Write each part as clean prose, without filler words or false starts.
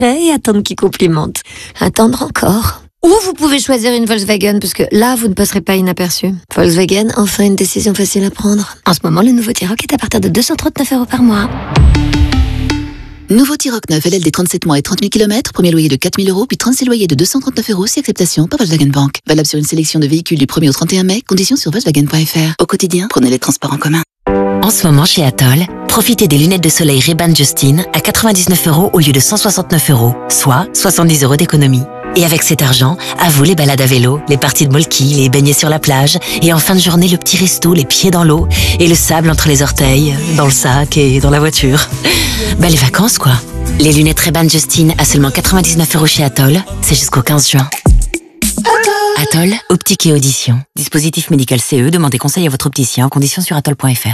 et attendre qu'ils complimentent. Attendre encore. Ou vous pouvez choisir une Volkswagen, parce que là, vous ne passerez pas inaperçu. Volkswagen, enfin une décision facile à prendre. En ce moment, le nouveau T-Roc est à partir de 239 € par mois. Nouveau T-Roc 9, LLD 37 mois et 30 000 km, premier loyer de 4 000 €, puis 36 loyers de 239 € si acceptation par Volkswagen Bank. Valable sur une sélection de véhicules du 1er au 31 mai, conditions sur Volkswagen.fr. Au quotidien, prenez les transports en commun. En ce moment chez Atoll, profitez des lunettes de soleil Ray-Ban Justin à 99 € au lieu de 169 €, soit 70 € d'économie. Et avec cet argent, à vous les balades à vélo, les parties de molki, les baignets sur la plage, et en fin de journée le petit resto, les pieds dans l'eau, et le sable entre les orteils, dans le sac et dans la voiture. Belles vacances quoi. Les lunettes Ray-Ban Justin à seulement 99 € chez Atoll, c'est jusqu'au 15 juin. Atoll, optique et audition. Dispositif médical CE, demandez conseil à votre opticien en conditions sur atoll.fr.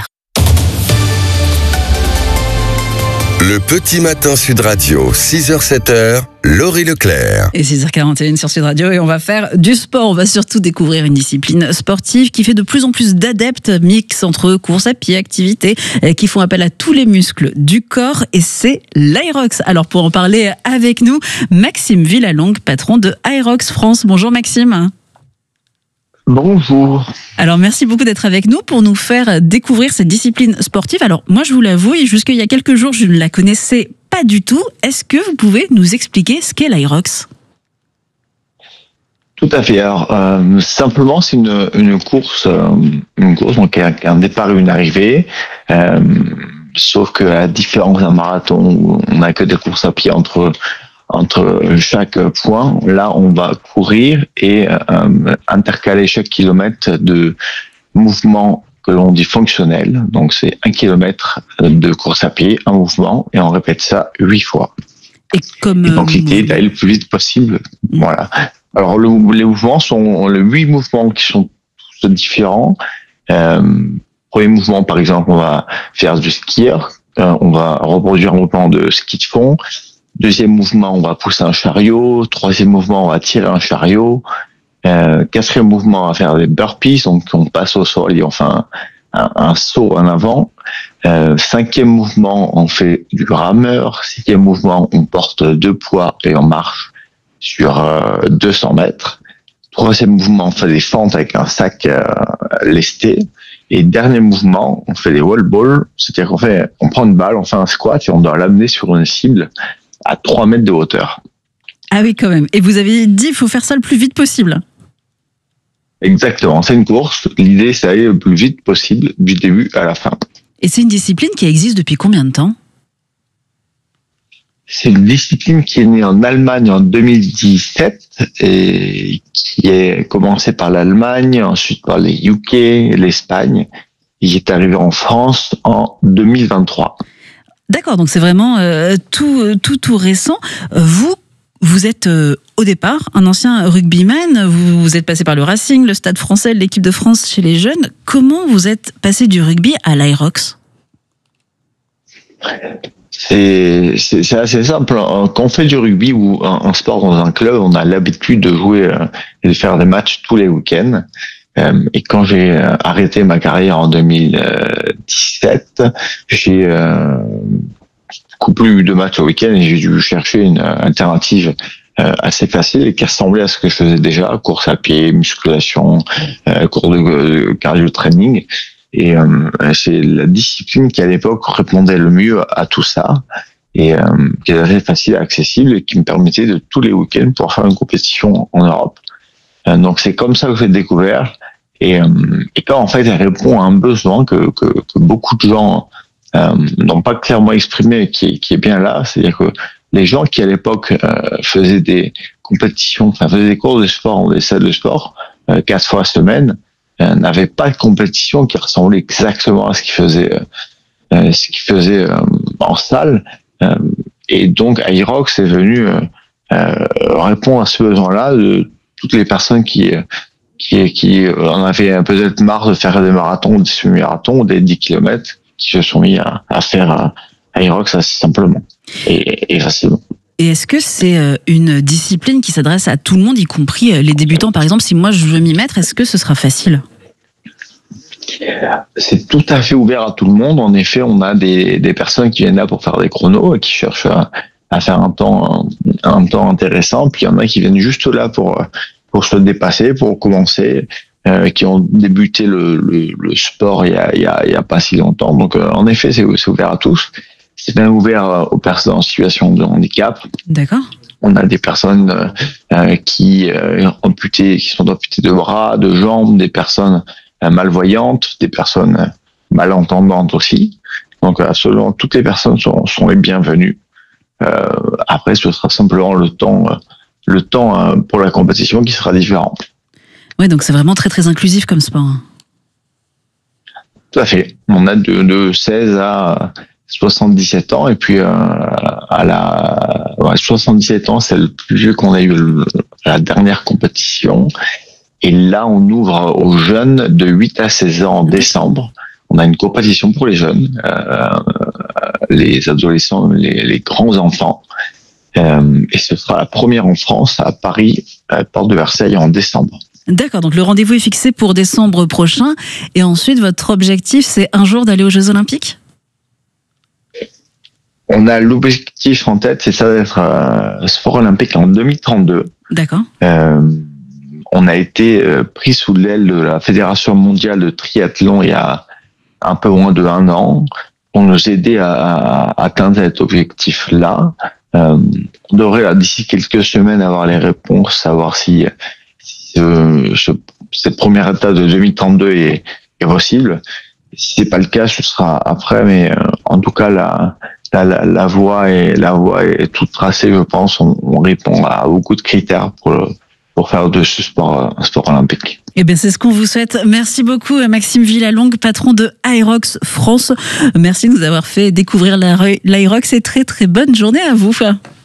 Le petit matin Sud Radio, 6h-7h, Laurie Leclerc. Et 6h41 sur Sud Radio et on va faire du sport. On va surtout découvrir une discipline sportive qui fait de plus en plus d'adeptes, mix entre course à pied, activités qui font appel à tous les muscles du corps et c'est l'Aerox. Alors pour en parler avec nous, Maxime Villalongue, patron de Aerox France. Bonjour Maxime. Bonjour. Alors merci beaucoup d'être avec nous pour nous faire découvrir cette discipline sportive. Alors moi je vous l'avoue, jusqu'il y a quelques jours je ne la connaissais pas du tout. Est-ce que vous pouvez nous expliquer ce qu'est l'Aerox ? Tout à fait. Alors simplement c'est une course donc avec un départ et une arrivée. Sauf que à la différence d'un marathon où on n'a que des courses à pied entre chaque point, là on va courir et intercaler chaque kilomètre de mouvement que l'on dit fonctionnel. Donc c'est 1 kilomètre de course à pied, un mouvement, et on répète ça 8 fois. Et donc l'idée est d'aller le plus vite possible. Voilà. Alors les mouvements sont les 8 mouvements qui sont tous différents. Premier mouvement par exemple, on va faire du skieur, on va reproduire un mouvement de ski de fond. Deuxième mouvement, on va pousser un chariot. Troisième mouvement, on va tirer un chariot. Quatrième mouvement, on va faire des burpees, donc on passe au sol et on fait un saut en avant. Cinquième mouvement, on fait du rameur. Sixième mouvement, on porte 2 poids et on marche sur 200 mètres. Troisième mouvement, on fait des fentes avec un sac lesté. Et dernier mouvement, on fait des wall balls, c'est-à-dire on prend une balle, on fait un squat et on doit l'amener sur une cible à 3 mètres de hauteur. Ah oui, quand même. Et vous avez dit qu'il faut faire ça le plus vite possible. Exactement. C'est une course. L'idée, c'est d'aller le plus vite possible, du début à la fin. Et c'est une discipline qui existe depuis combien de temps ? C'est une discipline qui est née en Allemagne en 2017 et qui est commencée par l'Allemagne, ensuite par les UK, l'Espagne. Il est arrivé en France en 2023. D'accord, donc c'est vraiment tout récent. Vous êtes au départ un ancien rugbyman, vous êtes passé par le Racing, le Stade Français, l'équipe de France chez les jeunes. Comment vous êtes passé du rugby à l'Aerox ? C'est assez simple. Quand on fait du rugby ou un sport dans un club, on a l'habitude de jouer et de faire des matchs tous les week-ends. Et quand j'ai arrêté ma carrière en 2017, j'ai beaucoup plus eu de matchs au week-end et j'ai dû chercher une alternative assez facile et qui ressemblait à ce que je faisais déjà, course à pied, musculation, cours de cardio training. Et c'est la discipline qui à l'époque répondait le mieux à tout ça et qui est assez facile et accessible et qui me permettait de tous les week-ends pouvoir faire une compétition en Europe. Donc c'est comme ça que j'ai découvert et quand en fait elle répond à un besoin que beaucoup de gens n'ont pas clairement exprimé et qui est bien là, c'est-à-dire que les gens qui à l'époque faisaient des compétitions, faisaient des cours de sport dans des salles de sport 4 fois semaine, n'avaient pas de compétition qui ressemblait exactement à ce qu'ils faisaient en salle. Et donc Aerox est venu répondre à ce besoin-là de toutes les personnes qui en avaient peut-être marre de faire des marathons, des semi-marathons, des 10 km, qui se sont mis à faire Aerox assez simplement et facilement. Et est-ce que c'est une discipline qui s'adresse à tout le monde, y compris les débutants ? Par exemple, si moi je veux m'y mettre, est-ce que ce sera facile ? C'est tout à fait ouvert à tout le monde. En effet, on a des personnes qui viennent là pour faire des chronos et qui cherchent à faire un temps intéressant. Puis il y en a qui viennent juste là pour se dépasser, pour commencer, qui ont débuté le sport il y a pas si longtemps. Donc en effet, c'est ouvert à tous. C'est même ouvert aux personnes en situation de handicap. D'accord. On a des personnes qui sont amputées de bras, de jambes, des personnes malvoyantes, des personnes malentendantes aussi. Donc absolument toutes les personnes sont les bienvenues. Après, ce sera simplement le temps pour la compétition qui sera différent. Oui, donc c'est vraiment très très inclusif comme sport. Tout à fait. On a de 16 à 77 ans, et puis 77 ans, c'est le plus vieux qu'on a eu la dernière compétition. Et là, on ouvre aux jeunes de 8 à 16 ans en décembre. On a une compétition pour les jeunes, les adolescents, les grands enfants. Et ce sera la première en France, à Paris, à la Porte de Versailles, en décembre. D'accord, donc le rendez-vous est fixé pour décembre prochain. Et ensuite, votre objectif, c'est un jour d'aller aux Jeux Olympiques ? On a l'objectif en tête, c'est ça d'être sport olympique en 2032. D'accord. On a été pris sous l'aile de la Fédération mondiale de triathlon il y a un peu moins de 1 an pour nous aider à atteindre cet objectif-là. On devrait d'ici quelques semaines avoir les réponses, savoir si cette première étape de 2032 est possible. Si c'est pas le cas, ce sera après, mais en tout cas la voie est toute tracée, je pense. On répond à beaucoup de critères pour faire de ce sport un sport olympique. Eh bien, c'est ce qu'on vous souhaite. Merci beaucoup, Maxime Villalongue, patron de Aerox France. Merci de nous avoir fait découvrir l'Aerox et très très bonne journée à vous.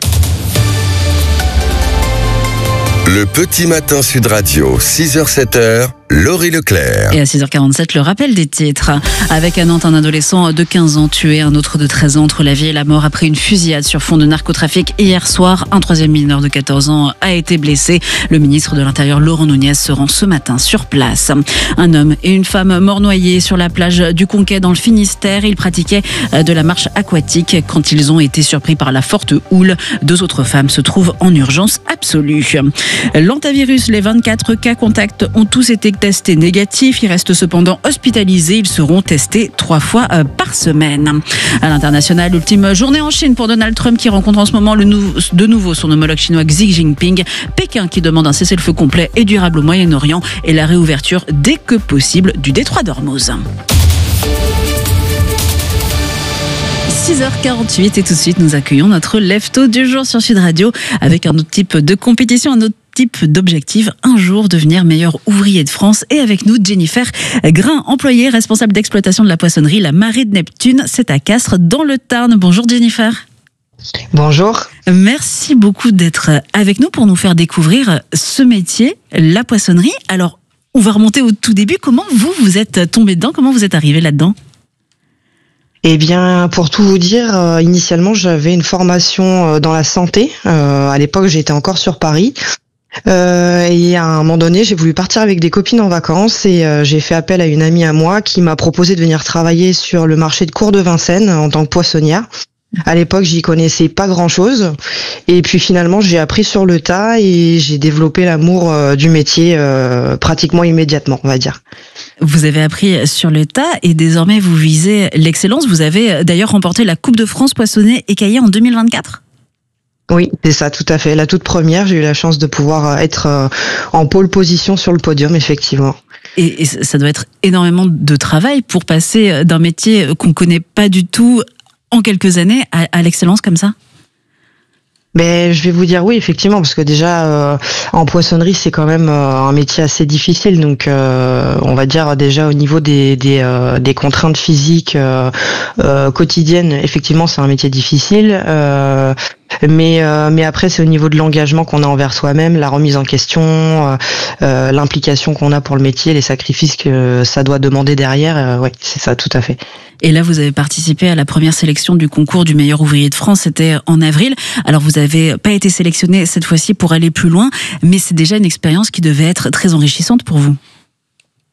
Le Petit Matin Sud Radio, 6h-7h, Laurie Leclerc. Et à 6h47, le rappel des titres. Avec à Nantes, un adolescent de 15 ans tué, un autre de 13 ans entre la vie et la mort après une fusillade sur fond de narcotrafic hier soir. Un troisième mineur de 14 ans a été blessé. Le ministre de l'Intérieur, Laurent Nunez, se rend ce matin sur place. Un homme et une femme morts noyés sur la plage du Conquet dans le Finistère. Ils pratiquaient de la marche aquatique quand ils ont été surpris par la forte houle. 2 autres femmes se trouvent en urgence absolue. L'antivirus, les 24 cas contacts ont tous été testés négatifs. Ils restent cependant hospitalisés. Ils seront testés 3 fois par semaine. À l'international, ultime journée en Chine pour Donald Trump qui rencontre en ce moment de nouveau son homologue chinois Xi Jinping. Pékin qui demande un cessez-le-feu complet et durable au Moyen-Orient et la réouverture dès que possible du détroit d'Ormuz. 6h48 et tout de suite nous accueillons notre lève-tôt du jour sur Sud Radio avec un autre type de compétition, un autre type d'objectif, un jour devenir meilleur ouvrier de France. Et avec nous, Jennifer Grain, employée responsable d'exploitation de la poissonnerie La Marée de Neptune, c'est à Castres dans le Tarn. Bonjour Jennifer. Bonjour. Merci beaucoup d'être avec nous pour nous faire découvrir ce métier, la poissonnerie. Alors, on va remonter au tout début. Comment vous êtes tombé dedans? Comment vous êtes arrivé là-dedans? Eh bien, pour tout vous dire, initialement, j'avais une formation dans la santé. À l'époque, j'étais encore sur Paris. Et à un moment donné, j'ai voulu partir avec des copines en vacances et j'ai fait appel à une amie à moi qui m'a proposé de venir travailler sur le marché de Cours de Vincennes en tant que poissonnière. À l'époque, j'y connaissais pas grand-chose. Et puis finalement, j'ai appris sur le tas et j'ai développé l'amour du métier pratiquement immédiatement, on va dire. Vous avez appris sur le tas et désormais vous visez l'excellence. Vous avez d'ailleurs remporté la Coupe de France poissonnée écaillée en 2024 ? Oui, c'est ça, tout à fait. La toute première, j'ai eu la chance de pouvoir être en pole position sur le podium, effectivement. Et ça doit être énormément de travail pour passer d'un métier qu'on connaît pas du tout en quelques années à l'excellence comme ça? Mais je vais vous dire oui, effectivement, parce que déjà en poissonnerie c'est quand même un métier assez difficile, donc on va dire déjà au niveau des contraintes physiques quotidiennes, effectivement c'est un métier difficile. Mais après c'est au niveau de l'engagement qu'on a envers soi-même, la remise en question, l'implication qu'on a pour le métier, les sacrifices que ça doit demander derrière. Ouais, c'est ça, tout à fait. Et là, vous avez participé à la première sélection du concours du meilleur ouvrier de France. C'était en avril. Alors, vous n'avez pas été sélectionné cette fois-ci pour aller plus loin, mais c'est déjà une expérience qui devait être très enrichissante pour vous.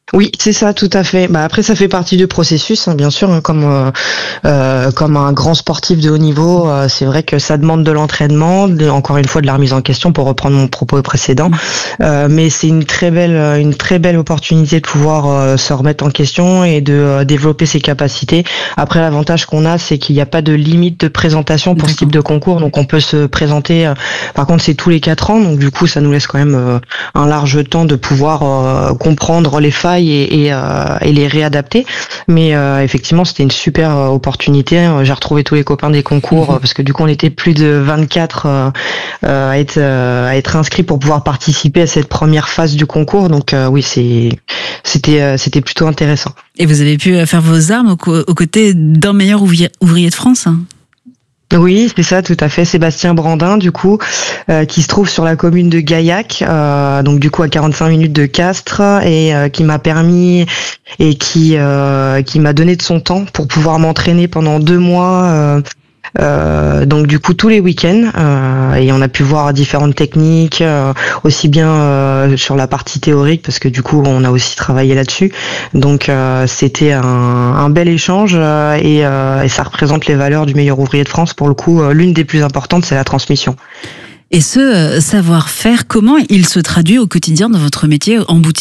Oui, c'est ça, tout à fait. Bah après, ça fait partie du processus, hein, bien sûr, hein, comme un grand sportif de haut niveau. C'est vrai que ça demande de l'entraînement, encore une fois de la remise en question pour reprendre mon propos précédent. Mais c'est une très belle opportunité de pouvoir se remettre en question et de développer ses capacités. Après, l'avantage qu'on a, c'est qu'il n'y a pas de limite de présentation pour ce type de concours, donc on peut se présenter. Par contre, c'est tous les 4 ans, donc du coup, ça nous laisse quand même un large temps de pouvoir comprendre les failles et les réadapter. Mais effectivement, c'était une super opportunité. J'ai retrouvé tous les copains des concours parce que du coup, on était plus de 24 à être inscrits pour pouvoir participer à cette première phase du concours. Donc oui, c'était plutôt intéressant. Et vous avez pu faire vos armes aux côtés d'un meilleur ouvrier de France, hein. Oui, c'est ça, tout à fait. Sébastien Brandin, du coup, qui se trouve sur la commune de Gaillac, donc du coup à 45 minutes de Castres, et qui m'a permis et qui m'a donné de son temps pour pouvoir m'entraîner pendant 2 mois. Donc du coup tous les week-ends, et on a pu voir différentes techniques, aussi bien sur la partie théorique parce que du coup on a aussi travaillé là-dessus. Donc c'était un bel échange, et ça représente les valeurs du meilleur ouvrier de France. Pour le coup, l'une des plus importantes, c'est la transmission. Et ce savoir-faire, comment il se traduit au quotidien dans votre métier en boutique ?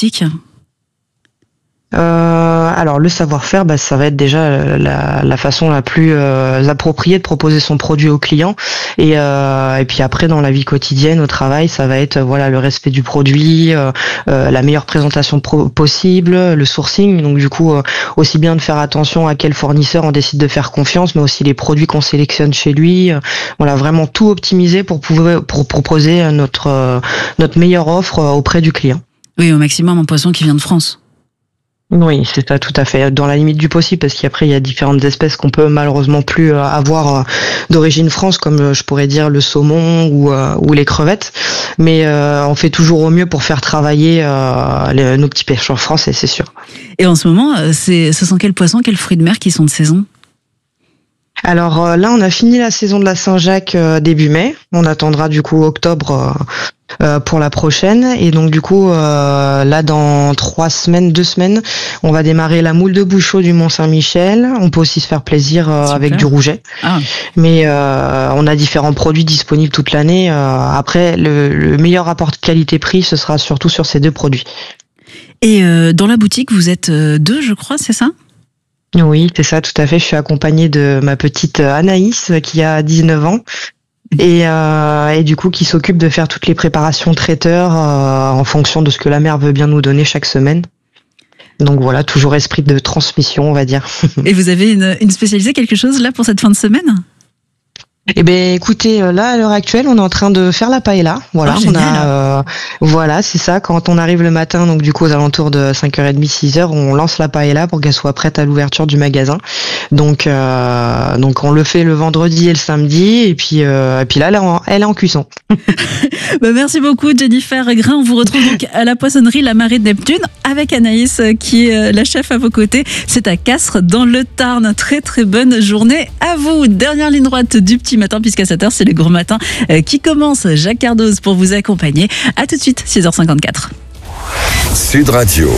Alors le savoir-faire, ça va être déjà la façon la plus appropriée de proposer son produit au client, et puis après dans la vie quotidienne au travail, ça va être le respect du produit, la meilleure présentation possible, le sourcing, donc du coup aussi bien de faire attention à quel fournisseur on décide de faire confiance, mais aussi les produits qu'on sélectionne chez lui, vraiment tout optimiser pour proposer notre meilleure offre auprès du client. Oui, au maximum un poisson qui vient de France. Oui, c'est ça, tout à fait, dans la limite du possible, parce qu'après il y a différentes espèces qu'on peut malheureusement plus avoir d'origine France, comme je pourrais dire le saumon ou les crevettes, mais on fait toujours au mieux pour faire travailler nos petits pêcheurs français, c'est sûr. Et en ce moment, ce sont quels poissons, quels fruits de mer qui sont de saison ? Alors là, on a fini la saison de la Saint-Jacques début mai, on attendra du coup octobre pour la prochaine, et donc du coup là dans 2 semaines on va démarrer la moule de Bouchot du Mont-Saint-Michel. On peut aussi se faire plaisir avec du rouget, mais on a différents produits disponibles toute l'année. Après le meilleur rapport qualité-prix, ce sera surtout sur ces 2 produits. Et dans la boutique vous êtes 2, je crois, c'est ça ? Oui, c'est ça, tout à fait. Je suis accompagnée de ma petite Anaïs qui a 19 ans. Et du coup qui s'occupe de faire toutes les préparations traiteurs en fonction de ce que la mère veut bien nous donner chaque semaine. Donc voilà, toujours esprit de transmission, on va dire. Et vous avez une spécialité, quelque chose là pour cette fin de semaine ? Eh ben, écoutez, là à l'heure actuelle, on est en train de faire la paella. Voilà, c'est ça. Quand on arrive le matin, donc du coup aux alentours de 5h30, 6h, on lance la paella pour qu'elle soit prête à l'ouverture du magasin. Donc on le fait le vendredi et le samedi, et puis là, elle est en cuisson. Merci beaucoup Jennifer Grain. On vous retrouve donc à la poissonnerie La Marée de Neptune avec Anaïs qui est la chef à vos côtés. C'est à Castres dans le Tarn. Très très bonne journée à vous. Dernière ligne droite du petit matin, puisqu'à 7h c'est le gros matin qui commence. Jacques Cardoz pour vous accompagner. À tout de suite, 6h54. Sud Radio.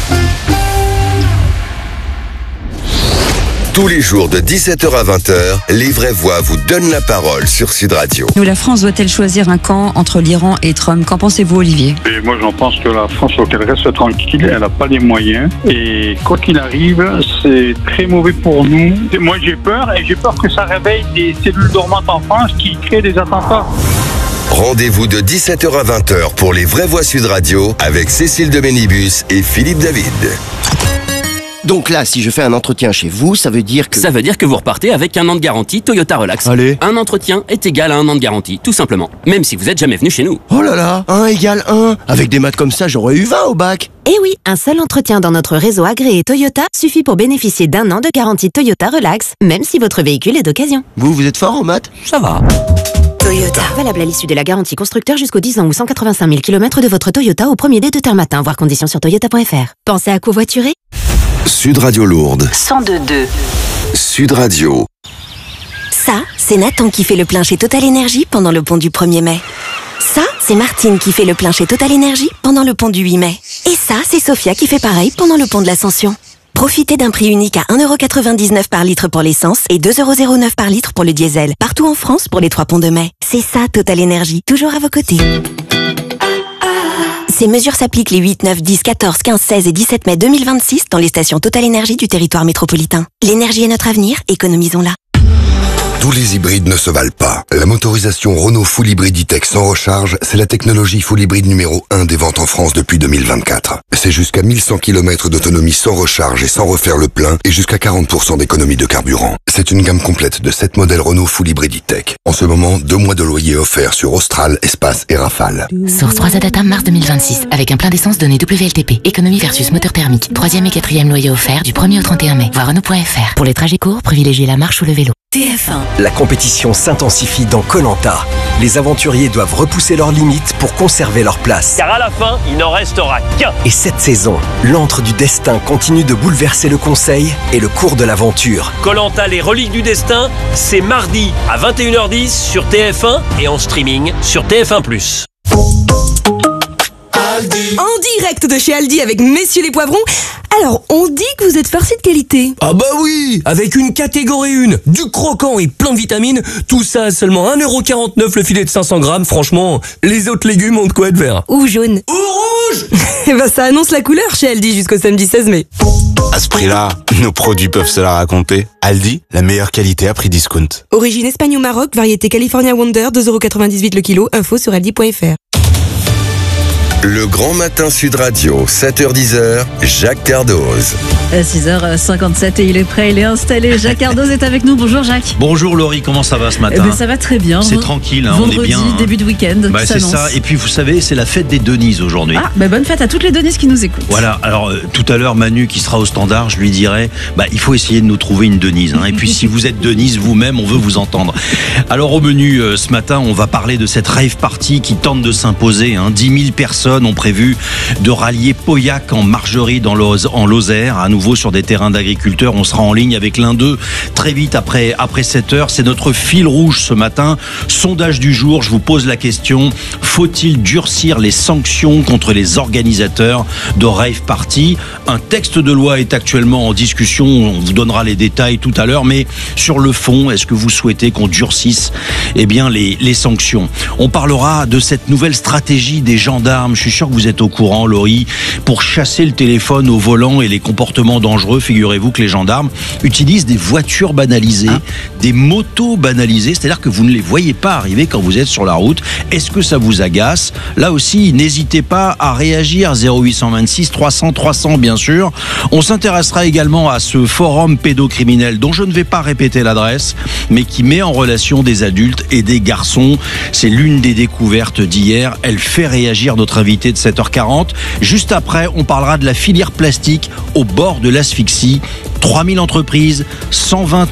Tous les jours de 17h à 20h, les vraies voix vous donnent la parole sur Sud Radio. La France doit-elle choisir un camp entre l'Iran et Trump ? Qu'en pensez-vous, Olivier ? Et moi, j'en pense que la France, faut qu'elle reste tranquille. Elle n'a pas les moyens. Et quoi qu'il arrive, c'est très mauvais pour nous. Moi, j'ai peur, et j'ai peur que ça réveille des cellules dormantes en France qui créent des attentats. Rendez-vous de 17h à 20h pour les vraies voix Sud Radio avec Cécile de Ménibus et Philippe David. Donc là, si je fais un entretien chez vous, ça veut dire que... Ça veut dire que vous repartez avec 1 an de garantie Toyota Relax. Allez. Un entretien est égal à 1 an de garantie, tout simplement. Même si vous n'êtes jamais venu chez nous. Oh là là, 1 égale 1. Avec des maths comme ça, j'aurais eu 20 au bac. Eh oui, un seul entretien dans notre réseau agréé Toyota suffit pour bénéficier d'1 an de garantie Toyota Relax, même si votre véhicule est d'occasion. Vous êtes fort en maths ? Ça va. Toyota. Valable à l'issue de la garantie constructeur jusqu'aux 10 ans ou 185 000 km de votre Toyota au premier des 2 termes matin, voir conditions sur toyota.fr. Pensez à covoiturer ? Sud Radio Lourdes. 102.2. Sud Radio. Ça, c'est Nathan qui fait le plein chez Total Énergie pendant le pont du 1er mai. Ça, c'est Martine qui fait le plein chez Total Énergie pendant le pont du 8 mai. Et ça, c'est Sophia qui fait pareil pendant le pont de l'Ascension. Profitez d'un prix unique à 1,99€ par litre pour l'essence et 2,09€ par litre pour le diesel. Partout en France pour les 3 ponts de mai. C'est ça, Total Énergie. Toujours à vos côtés. Ces mesures s'appliquent les 8, 9, 10, 14, 15, 16 et 17 mai 2026 dans les stations Total Énergie du territoire métropolitain. L'énergie est notre avenir, économisons-la. Tous les hybrides ne se valent pas. La motorisation Renault Full Hybrid E-Tech sans recharge, c'est la technologie full hybride numéro 1 des ventes en France depuis 2024. C'est jusqu'à 1100 km d'autonomie sans recharge et sans refaire le plein et jusqu'à 40% d'économie de carburant. C'est une gamme complète de 7 modèles Renault Full Hybrid E-Tech. En ce moment, 2 mois de loyer offerts sur Austral, Espace et Rafale. Source 3 Adata mars 2026 avec un plein d'essence donné WLTP. Économie versus moteur thermique. 3e et 4e loyer offert du 1er au 31 mai. Voir Renault.fr. Pour les trajets courts, privilégiez la marche ou le vélo. TF1. La compétition s'intensifie dans Koh-Lanta. Les aventuriers doivent repousser leurs limites pour conserver leur place. Car à la fin, il n'en restera qu'un. Et cette saison, l'antre du destin continue de bouleverser le conseil et le cours de l'aventure. Koh-Lanta, les reliques du destin, c'est mardi à 21h10 sur TF1 et en streaming sur TF1+. En direct de chez Aldi avec Messieurs les Poivrons. Alors, on dit que vous êtes farcis de qualité. Ah bah oui, avec une catégorie 1, du croquant et plein de vitamines, tout ça à seulement 1,49€ le filet de 500 grammes. Franchement, les autres légumes ont de quoi être verts. Ou jaune. Ou rouge. Eh ben ça annonce la couleur chez Aldi jusqu'au samedi 16 mai. À ce prix-là, nos produits peuvent se la raconter. Aldi, la meilleure qualité à prix discount. Origine Espagne ou Maroc, variété California Wonder, 2,98€ le kilo, info sur aldi.fr. Le Grand Matin Sud Radio, 7h-10h, Jacques Cardoz. 6h57 et il est prêt, il est installé. Jacques Cardoz est avec nous. Bonjour Jacques. Bonjour Laurie, comment ça va ce matin? Eh ben, ça va très bien. C'est tranquille, hein, vendredi, on est bien. Début de week-end. Bah, c'est ça. Et puis vous savez, c'est la fête des Denises aujourd'hui. Ah, bah, bonne fête à toutes les Denises qui nous écoutent. Voilà, alors tout à l'heure Manu qui sera au standard, je lui dirai, il faut essayer de nous trouver une Denise. Hein. Et puis si vous êtes Denise vous-même, on veut vous entendre. Alors au menu ce matin, on va parler de cette rave party qui tente de s'imposer. Hein. 10 000 personnes ont prévu de rallier Pauillac en Margerie en Lozère, à nouveau sur des terrains d'agriculteurs. On sera en ligne avec l'un d'eux très vite après 7h. C'est notre fil rouge ce matin. Sondage du jour, je vous pose la question. Faut-il durcir les sanctions contre les organisateurs de rave party? Un texte de loi est actuellement en discussion. On vous donnera les détails tout à l'heure. Mais sur le fond, est-ce que vous souhaitez qu'on durcisse les sanctions? On parlera de cette nouvelle stratégie des gendarmes. Je suis sûr que vous êtes au courant, Laurie, pour chasser le téléphone au volant et les comportements dangereux. Figurez-vous que les gendarmes utilisent des voitures banalisées, des motos banalisées, c'est-à-dire que vous ne les voyez pas arriver quand vous êtes sur la route. Est-ce que ça vous agace? Là aussi, n'hésitez pas à réagir. 0826 300 300, bien sûr. On s'intéressera également à ce forum pédocriminel dont je ne vais pas répéter l'adresse, mais qui met en relation des adultes et des garçons. C'est l'une des découvertes d'hier. Elle fait réagir notre invité de 7h40. Juste après, on parlera de la filière plastique au bord de l'asphyxie. 3000 entreprises, 120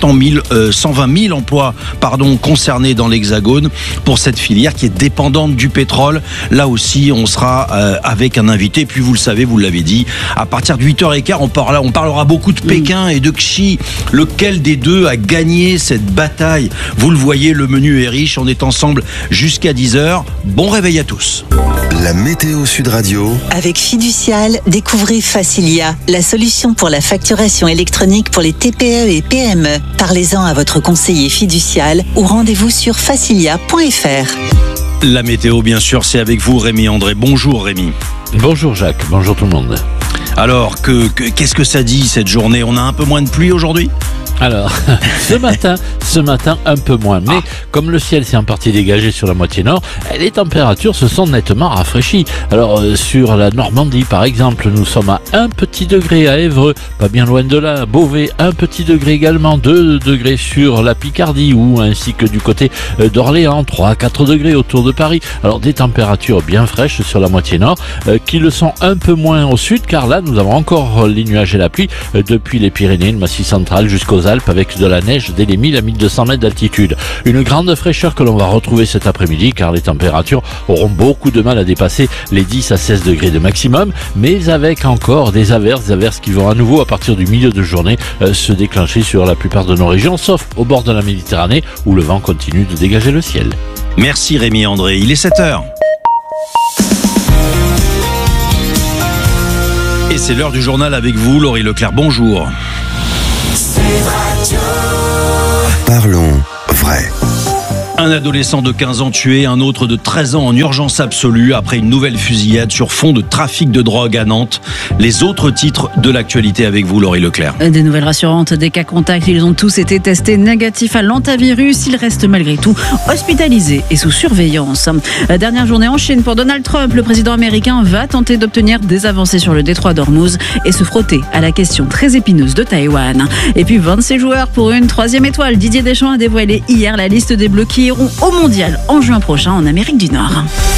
000 emplois concernés dans l'Hexagone pour cette filière qui est dépendante du pétrole. Là aussi, on sera avec un invité. Puis vous le savez, vous l'avez dit, à partir de 8h15, on parlera beaucoup de Pékin et de Xi. Lequel des deux a gagné cette bataille? Vous le voyez, le menu est riche. On est ensemble jusqu'à 10h. Bon réveil à tous. La météo Sud Radio. Avec Fiducial, découvrez Facilia, la solution pour la facturation électronique pour les TPE et PME. Parlez-en à votre conseiller fiducial ou rendez-vous sur facilia.fr. La météo, bien sûr, c'est avec vous, Rémi André. Bonjour Rémi. Bonjour Jacques, bonjour tout le monde. Alors, qu'est-ce que ça dit cette journée? On a un peu moins de pluie aujourd'hui? Alors, ce matin, un peu moins. Mais comme le ciel s'est en partie dégagé sur la moitié nord, les températures se sont nettement rafraîchies. Alors, sur la Normandie, par exemple, nous sommes à 1 petit degré à Évreux, pas bien loin de là. Beauvais, 1 petit degré également, 2 degrés sur la Picardie, ainsi que du côté d'Orléans, 3-4 degrés autour de Paris. Alors, des températures bien fraîches sur la moitié nord, qui le sont un peu moins au sud, car là, nous avons encore les nuages et la pluie depuis les Pyrénées, le Massif central jusqu'aux Alpes, avec de la neige dès les 1000 à 1200 mètres d'altitude. Une grande fraîcheur que l'on va retrouver cet après-midi, car les températures auront beaucoup de mal à dépasser les 10 à 16 degrés de maximum, mais avec encore des averses qui vont à nouveau, à partir du milieu de journée, se déclencher sur la plupart de nos régions, sauf au bord de la Méditerranée, où le vent continue de dégager le ciel. Merci Rémi André, il est 7h. Et c'est l'heure du journal avec vous, Laurie Leclerc. Bonjour. Parlons vrai. Un adolescent de 15 ans tué, un autre de 13 ans en urgence absolue après une nouvelle fusillade sur fond de trafic de drogue à Nantes. Les autres titres de l'actualité avec vous, Laurie Leclerc. Des nouvelles rassurantes, des cas contacts, ils ont tous été testés négatifs à l'antivirus. Ils restent malgré tout hospitalisés et sous surveillance. Dernière journée en Chine pour Donald Trump. Le président américain va tenter d'obtenir des avancées sur le détroit d'Ormuz et se frotter à la question très épineuse de Taïwan. Et puis 26 joueurs pour une 3e étoile. Didier Deschamps a dévoilé hier la liste des Bleus qui iront au mondial en juin prochain en Amérique du Nord.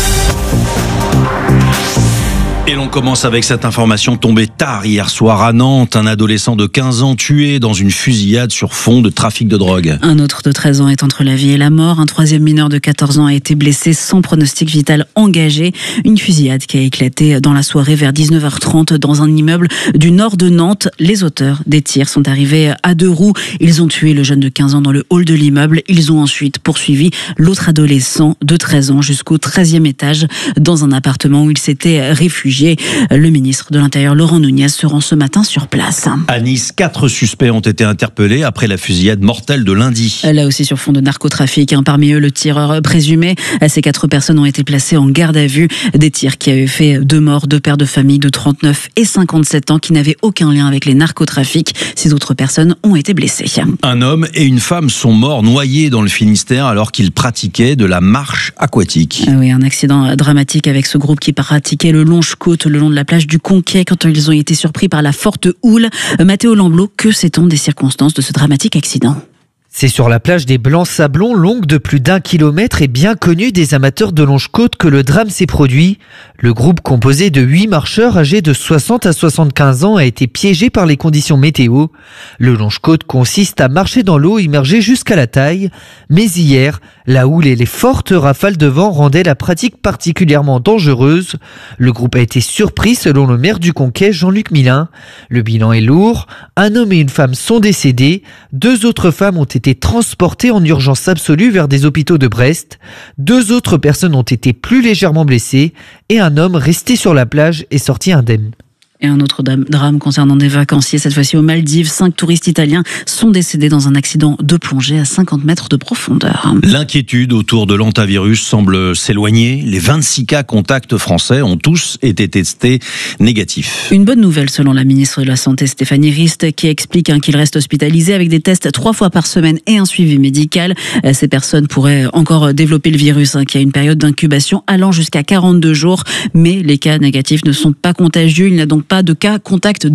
Et l'on commence avec cette information tombée tard hier soir à Nantes. Un adolescent de 15 ans tué dans une fusillade sur fond de trafic de drogue. Un autre de 13 ans est entre la vie et la mort. Un 3e mineur de 14 ans a été blessé sans pronostic vital engagé. Une fusillade qui a éclaté dans la soirée vers 19h30 dans un immeuble du nord de Nantes. Les auteurs des tirs sont arrivés à 2 roues. Ils ont tué le jeune de 15 ans dans le hall de l'immeuble. Ils ont ensuite poursuivi l'autre adolescent de 13 ans jusqu'au 13e étage dans un appartement où il s'était réfugié. Le ministre de l'Intérieur, Laurent Nunez, se rend ce matin sur place. À Nice, 4 suspects ont été interpellés après la fusillade mortelle de lundi. Là aussi sur fond de narcotrafic. Parmi eux, le tireur présumé. Ces 4 personnes ont été placées en garde à vue. Des tirs qui avaient fait 2 morts, 2 pères de famille de 39 et 57 ans qui n'avaient aucun lien avec les narcotrafics. 6 autres personnes ont été blessées. Un homme et une femme sont morts noyés dans le Finistère alors qu'ils pratiquaient de la marche aquatique. Oui, un accident dramatique avec ce groupe qui pratiquait le longe-côte le long de la plage du Conquet quand ils ont été surpris par la forte houle. Mathéo Lamblot, que sait-on des circonstances de ce dramatique accident ? C'est sur la plage des Blancs-Sablons, longue de plus d'1 kilomètre et bien connue des amateurs de longe-côte, que le drame s'est produit. Le groupe composé de 8 marcheurs âgés de 60 à 75 ans a été piégé par les conditions météo. Le longe-côte consiste à marcher dans l'eau immergée jusqu'à la taille. Mais hier, la houle et les fortes rafales de vent rendaient la pratique particulièrement dangereuse. Le groupe a été surpris selon le maire du Conquet, Jean-Luc Milin. Le bilan est lourd. Un homme et une femme sont décédés. 2 autres femmes ont été transportées en urgence absolue vers des hôpitaux de Brest. 2 autres personnes ont été plus légèrement blessées et un homme resté sur la plage est sorti indemne. Et un autre drame concernant des vacanciers, cette fois-ci aux Maldives. 5 touristes italiens sont décédés dans un accident de plongée à 50 mètres de profondeur. L'inquiétude autour de l'antivirus semble s'éloigner. Les 26 cas contacts français ont tous été testés négatifs. Une bonne nouvelle selon la ministre de la Santé Stéphanie Rist, qui explique qu'il reste hospitalisé avec des tests 3 fois par semaine et un suivi médical. Ces personnes pourraient encore développer le virus, qui a une période d'incubation allant jusqu'à 42 jours. Mais les cas négatifs ne sont pas contagieux. Il n'y a donc pas de cas contact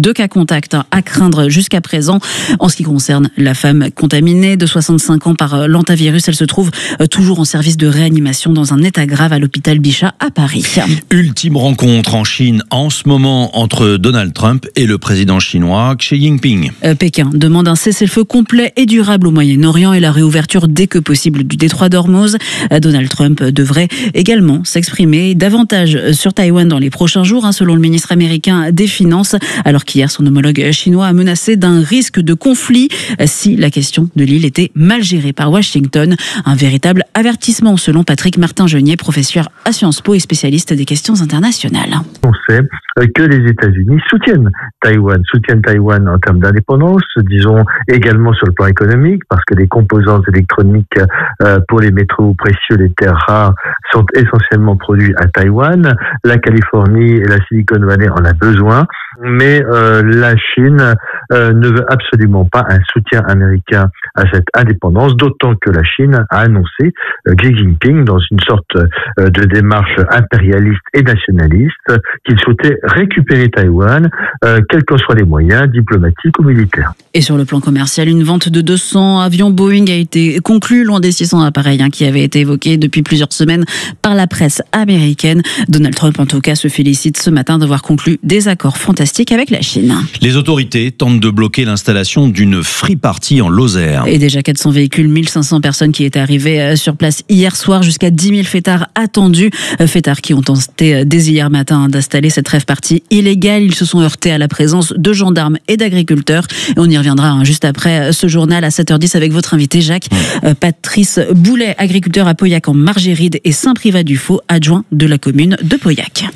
à craindre jusqu'à présent. En ce qui concerne la femme contaminée de 65 ans par l'antivirus, elle se trouve toujours en service de réanimation dans un état grave à l'hôpital Bichat à Paris. Ultime rencontre en Chine en ce moment entre Donald Trump et le président chinois Xi Jinping. Pékin demande un cessez-le-feu complet et durable au Moyen-Orient et la réouverture dès que possible du détroit d'Ormuz. Donald Trump devrait également s'exprimer davantage sur Taïwan dans les prochains jours, selon le ministre américain des Finances, alors qu'hier son homologue chinois a menacé d'un risque de conflit si la question de l'île était mal gérée par Washington. Un véritable avertissement selon Patrick Martin-Genier, professeur à Sciences Po et spécialiste des questions internationales. On sait que les États-Unis soutiennent Taïwan en termes d'indépendance, disons également sur le plan économique, parce que les composantes électroniques pour les métaux précieux, les terres rares, sont essentiellement produits à Taïwan. La Californie et la Silicon Valley en a besoin, mais la Chine ne veut absolument pas un soutien américain à cette indépendance, d'autant que la Chine a annoncé Xi Jinping, dans une sorte de démarche impérialiste et nationaliste, qu'il souhaitait récupérer Taïwan, quels que soient les moyens, diplomatiques ou militaires. Et sur le plan commercial, une vente de 200 avions Boeing a été conclue, loin des 600 appareils qui avaient été évoqués depuis plusieurs semaines par la presse américaine. Donald Trump, en tout cas, se félicite ce matin d'avoir conclu des accords fantastiques avec la Chine. Les autorités tentent de bloquer l'installation d'une free party en Lozère. Et déjà 400 véhicules, 1500 personnes qui étaient arrivées sur place hier soir, jusqu'à 10 000 fêtards attendus. Fêtards qui ont tenté dès hier matin d'installer cette rave party illégale. Ils se sont heurtés à la présence de gendarmes et d'agriculteurs. Et on y reviendra juste après ce journal à 7h10 avec votre invité Jacques. Patrice Boulet, agriculteur à Pauillac en Margéride, et Saint-Privat-du-Faux, adjoint de la commune de Pauillac.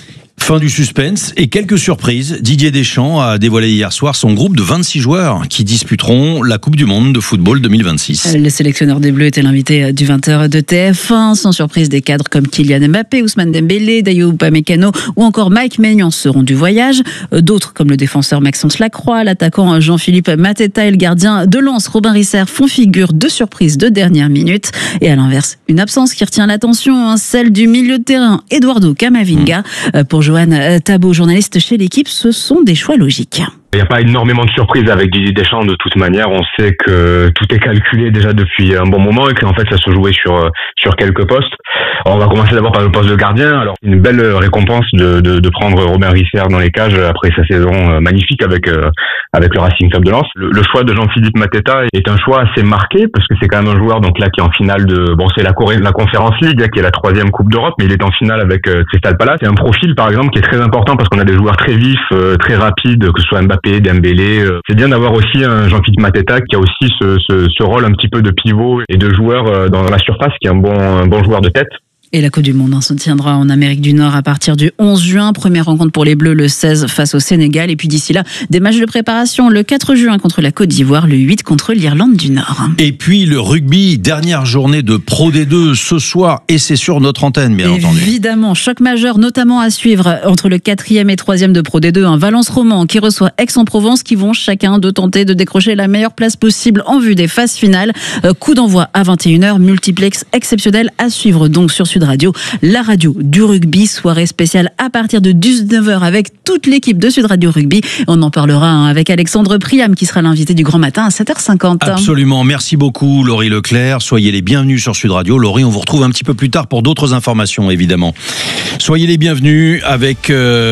Fin du suspense et quelques surprises. Didier Deschamps a dévoilé hier soir son groupe de 26 joueurs qui disputeront la Coupe du Monde de football 2026. Le sélectionneur des Bleus était l'invité du 20h de TF1. Sans surprise, des cadres comme Kylian Mbappé, Ousmane Dembélé, Dayot Upamecano ou encore Mike Maignan seront du voyage. D'autres comme le défenseur Maxence Lacroix, l'attaquant Jean-Philippe Mateta et le gardien de Lens Robin Risser font figure de surprise de dernière minute. Et à l'inverse, une absence qui retient l'attention, celle du milieu de terrain Eduardo Camavinga. Pour Johan Tabot, journaliste chez l'équipe, ce sont des choix logiques. Il n'y a pas énormément de surprises avec Didier Deschamps de toute manière. On sait que tout est calculé déjà depuis un bon moment et qu'en fait ça se jouait sur quelques postes. Alors, on va commencer d'abord par le poste de gardien. Alors une belle récompense de prendre Robin Risser dans les cages après sa saison magnifique avec le Racing Club de Lens. Le choix de Jean-Philippe Mateta est un choix assez marqué parce que c'est quand même un joueur donc là qui est en finale c'est la Conference League qui est la 3e Coupe d'Europe, mais il est en finale avec Crystal Palace. C'est un profil par exemple qui est très important parce qu'on a des joueurs très vifs, très rapides, que ce soit Mbappé, Dembélé. C'est bien d'avoir aussi un Jean-Philippe Mateta qui a aussi ce rôle un petit peu de pivot et de joueur dans la surface, qui est un bon joueur de tête. Et la Coupe du Monde se tiendra en Amérique du Nord à partir du 11 juin. Première rencontre pour les Bleus le 16 face au Sénégal. Et puis d'ici là, des matchs de préparation le 4 juin contre la Côte d'Ivoire, le 8 contre l'Irlande du Nord. Et puis le rugby, dernière journée de Pro D2 ce soir et c'est sur notre antenne, bien entendu. Évidemment, choc majeur notamment à suivre entre le 4e et 3e de Pro D2. Un Valence-Roman qui reçoit Aix-en-Provence qui vont chacun de tenter de décrocher la meilleure place possible en vue des phases finales. Coup d'envoi à 21h, multiplex exceptionnel à suivre donc sur Sud Radio. La radio du rugby, soirée spéciale à partir de 19h avec toute l'équipe de Sud Radio Rugby. On en parlera avec Alexandre Priam qui sera l'invité du Grand Matin à 7h50. Absolument, merci beaucoup Laurie Leclerc. Soyez les bienvenus sur Sud Radio. Laurie, on vous retrouve un petit peu plus tard pour d'autres informations évidemment. Soyez les bienvenus avec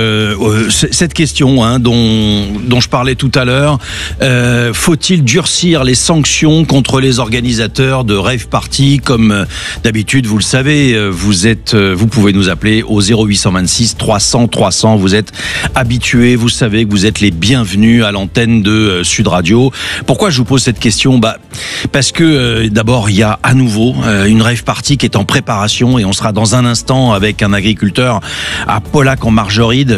cette question dont je parlais tout à l'heure. Faut-il durcir les sanctions contre les organisateurs de rave party comme d'habitude, vous le savez, vous pouvez nous appeler au 0826 300 300. Vous êtes habitués, vous savez que vous êtes les bienvenus à l'antenne de Sud Radio. Pourquoi je vous pose cette question ? Parce que d'abord, il y a à nouveau une rave party qui est en préparation et on sera dans un instant avec un agriculteur à Pollack en Margeride,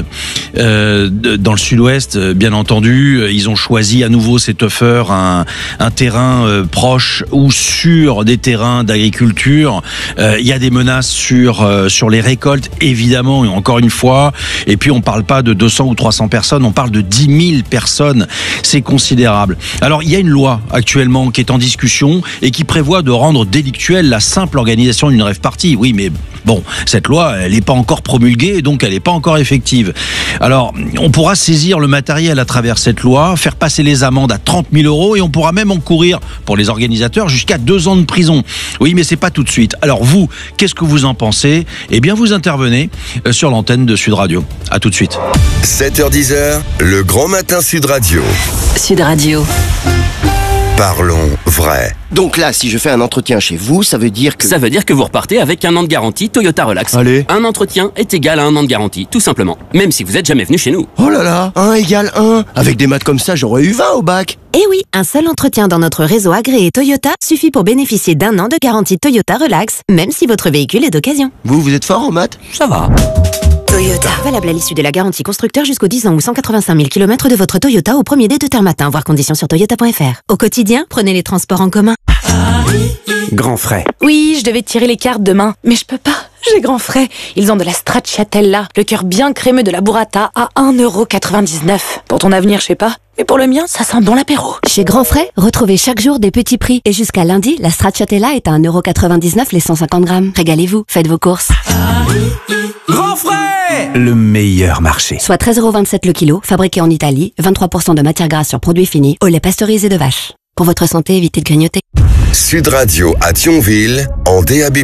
dans le sud-ouest, bien entendu. Ils ont choisi à nouveau ces tuffeurs un terrain proche ou sur des terrains d'agriculture. Il y a des menaces sur les récoltes, évidemment, et encore une fois. Et puis, on parle pas de 200 ou 300 personnes, on parle de 10 000 personnes. C'est considérable. Alors, il y a une loi actuellement qui est en discussion et qui prévoit de rendre délictuelle la simple organisation d'une rave party. Oui, mais bon, cette loi, elle n'est pas encore promulguée, donc elle n'est pas encore effective. Alors, on pourra saisir le matériel à travers cette loi, faire passer les amendes à 30 000 € et on pourra même encourir, pour les organisateurs, jusqu'à 2 ans de prison. Oui, mais c'est pas tout de suite. Alors vous, qu'est-ce que vous en pensez ? Eh bien, vous intervenez sur l'antenne de Sud Radio. À tout de suite. 7h-10h, le Grand Matin Sud Radio. Sud Radio. Parlons vrai. Donc là, si je fais un entretien chez vous, ça veut dire que... Ça veut dire que vous repartez avec 1 an de garantie Toyota Relax. Allez. Un entretien est égal à 1 an de garantie, tout simplement. Même si vous n'êtes jamais venu chez nous. Oh là là, 1 égale 1. Avec des maths comme ça, j'aurais eu 20 au bac. Eh oui, un seul entretien dans notre réseau agréé Toyota suffit pour bénéficier d'1 an de garantie Toyota Relax, même si votre véhicule est d'occasion. Vous êtes fort en maths ? Ça va. Toyota. Valable à l'issue de la garantie constructeur jusqu'aux 10 ans ou 185 000 km de votre Toyota au premier dé de terre matin. Voir conditions sur toyota.fr. Au quotidien, prenez les transports en commun. Grand frais. Oui, je devais tirer les cartes demain, mais je peux pas. J'ai Grand Frais. Ils ont de la stracciatella, le cœur bien crémeux de la burrata à 1,99 €. Pour ton avenir, je sais pas. Mais pour le mien, ça sent bon l'apéro. Chez Grand Frais, retrouvez chaque jour des petits prix. Et jusqu'à lundi, la stracciatella est à 1,99 € les 150 grammes. Régalez-vous, faites vos courses. Grand frais, le meilleur marché. Soit 13,27 € le kilo, fabriqué en Italie, 23% de matière grasse sur produits finis, au lait pasteurisé de vache. Pour votre santé, évitez de grignoter. Sud Radio à Thionville, en DAB+.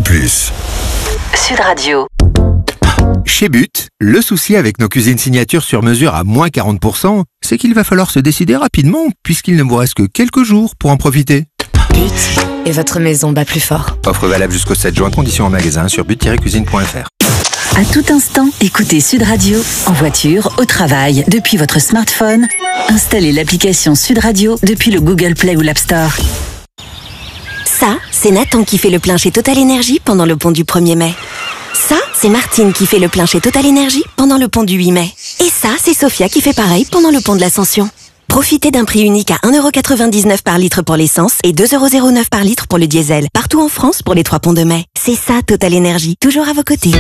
Sud Radio. Chez But, le souci avec nos cuisines signatures sur mesure à moins 40%, c'est qu'il va falloir se décider rapidement, puisqu'il ne vous reste que quelques jours pour en profiter. But et votre maison bat plus fort. Offre valable jusqu'au 7 juin, conditions en magasin sur but-cuisine.fr. À tout instant, écoutez Sud Radio, en voiture, au travail, depuis votre smartphone. Installez l'application Sud Radio depuis le Google Play ou l'App Store. Ça, c'est Nathan qui fait le plein chez Total Énergie pendant le pont du 1er mai. Ça, c'est Martine qui fait le plein chez Total Énergie pendant le pont du 8 mai. Et ça, c'est Sophia qui fait pareil pendant le pont de l'Ascension. Profitez d'un prix unique à 1,99€ par litre pour l'essence et 2,09€ par litre pour le diesel. Partout en France pour les 3 ponts de mai. C'est ça, Total Énergie. Toujours à vos côtés.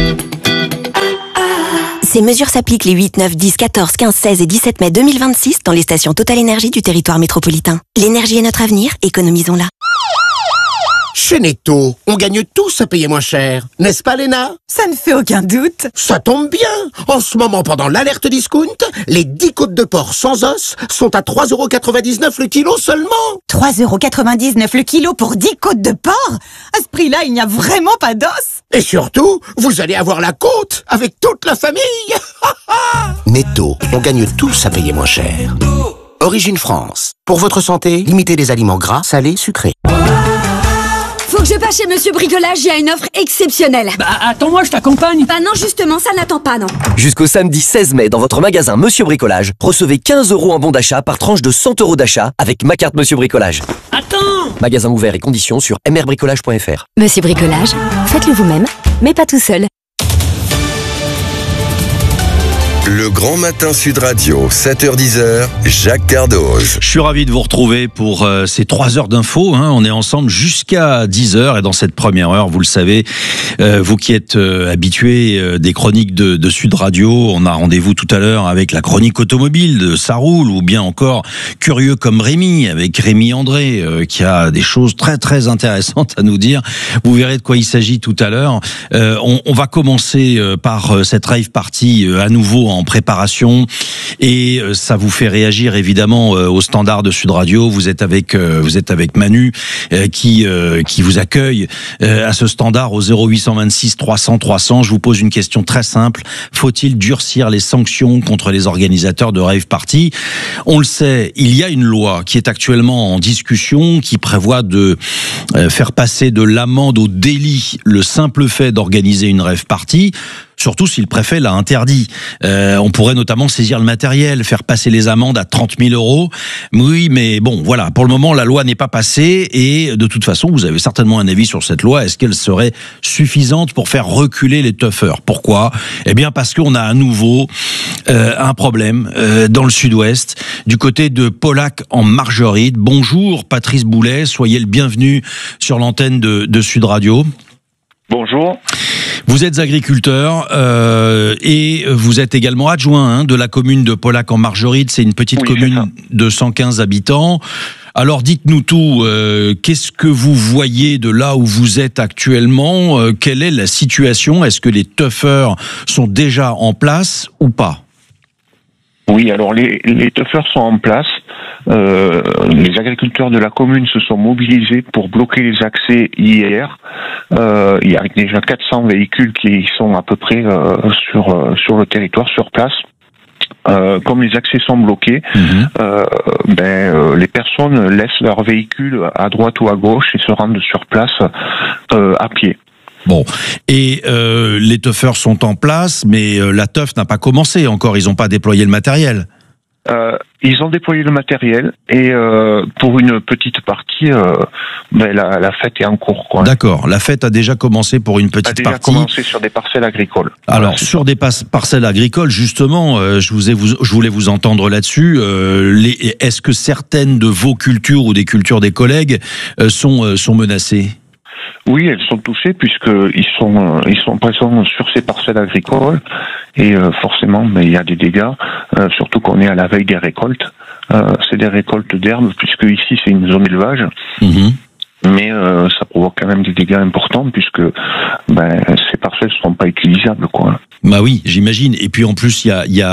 Ces mesures s'appliquent les 8, 9, 10, 14, 15, 16 et 17 mai 2026 dans les stations Total Énergie du territoire métropolitain. L'énergie est notre avenir, économisons-la. Chez Netto, on gagne tous à payer moins cher. N'est-ce pas, Léna? Ça ne fait aucun doute. Ça tombe bien. En ce moment, pendant l'alerte discount, les 10 côtes de porc sans os sont à 3,99€ le kilo seulement. 3,99€ le kilo pour 10 côtes de porc? À ce prix-là, il n'y a vraiment pas d'os. Et surtout, vous allez avoir la côte avec toute la famille. Netto, on gagne tous à payer moins cher. Origine France. Pour votre santé, limitez les aliments gras, salés, sucrés. Faut que je passe chez Monsieur Bricolage, il y a une offre exceptionnelle. Bah attends-moi, je t'accompagne. Bah non, justement, ça n'attend pas, non. Jusqu'au samedi 16 mai, dans votre magasin Monsieur Bricolage, recevez 15€ en bon d'achat par tranche de 100€ d'achat avec ma carte Monsieur Bricolage. Attends! Magasin ouvert et conditions sur mrbricolage.fr. Monsieur Bricolage, faites-le vous-même, mais pas tout seul. Le Grand Matin Sud Radio, 7h-10h, Jacques Cardoz. Je suis ravi de vous retrouver pour ces 3 heures d'infos. On est ensemble jusqu'à 10h et dans cette première heure, vous le savez, vous qui êtes habitués des chroniques de Sud Radio, on a rendez-vous tout à l'heure avec la chronique automobile de Ça roule, ou bien encore curieux comme Rémi, avec Rémi André, qui a des choses très très intéressantes à nous dire. Vous verrez de quoi il s'agit tout à l'heure. On va commencer par cette rave party à nouveau en préparation, et ça vous fait réagir évidemment au standard de Sud Radio. Vous êtes avec Manu qui vous accueille à ce standard au 0826 300 300. Je vous pose une question très simple: faut-il durcir les sanctions contre les organisateurs de rave party? On le sait, il y a une loi qui est actuellement en discussion qui prévoit de faire passer de l'amende au délit le simple fait d'organiser une rave party. Surtout si le préfet l'a interdit. On pourrait notamment saisir le matériel, faire passer les amendes à 30 000 €. Oui, mais bon, voilà. Pour le moment, la loi n'est pas passée et de toute façon, vous avez certainement un avis sur cette loi. Est-ce qu'elle serait suffisante pour faire reculer les toughers? Pourquoi? Eh bien, parce qu'on a à nouveau un problème dans le Sud-Ouest, du côté de Paullac en Margeride. Bonjour, Patrice Boulet. Soyez le bienvenu sur l'antenne de Sud Radio. Bonjour. Vous êtes agriculteur et vous êtes également adjoint de la commune de Paullac en Margeride. C'est une petite commune de 115 habitants. Alors dites-nous tout, qu'est-ce que vous voyez de là où vous êtes actuellement? Quelle est la situation? Est-ce que les toughers sont déjà en place ou pas? Oui, alors les toughers sont en place. Les agriculteurs de la commune se sont mobilisés pour bloquer les accès hier. Il y a déjà 400 véhicules qui sont à peu près sur le territoire, sur place. Comme les accès sont bloqués, les personnes laissent leurs véhicules à droite ou à gauche et se rendent sur place à pied. Bon, et les toughers sont en place, mais la teuf n'a pas commencé encore, ils n'ont pas déployé le matériel. Ils ont déployé le matériel et pour une petite partie, la fête est en cours. D'accord, la fête a déjà commencé pour une petite partie. A déjà commencé sur des parcelles agricoles. Alors sur des parcelles agricoles, justement, je voulais vous entendre là-dessus. Est-ce que certaines de vos cultures ou des cultures des collègues sont menacées? Oui, elles sont touchées puisqu'ils sont présents sur ces parcelles agricoles et forcément, il y a des dégâts, surtout qu'on est à la veille des récoltes. C'est des récoltes d'herbes puisque ici c'est une zone élevage. Mais ça provoque quand même des dégâts importants puisque ces parcelles ne seront pas utilisables, quoi. Bah oui, j'imagine. Et puis en plus,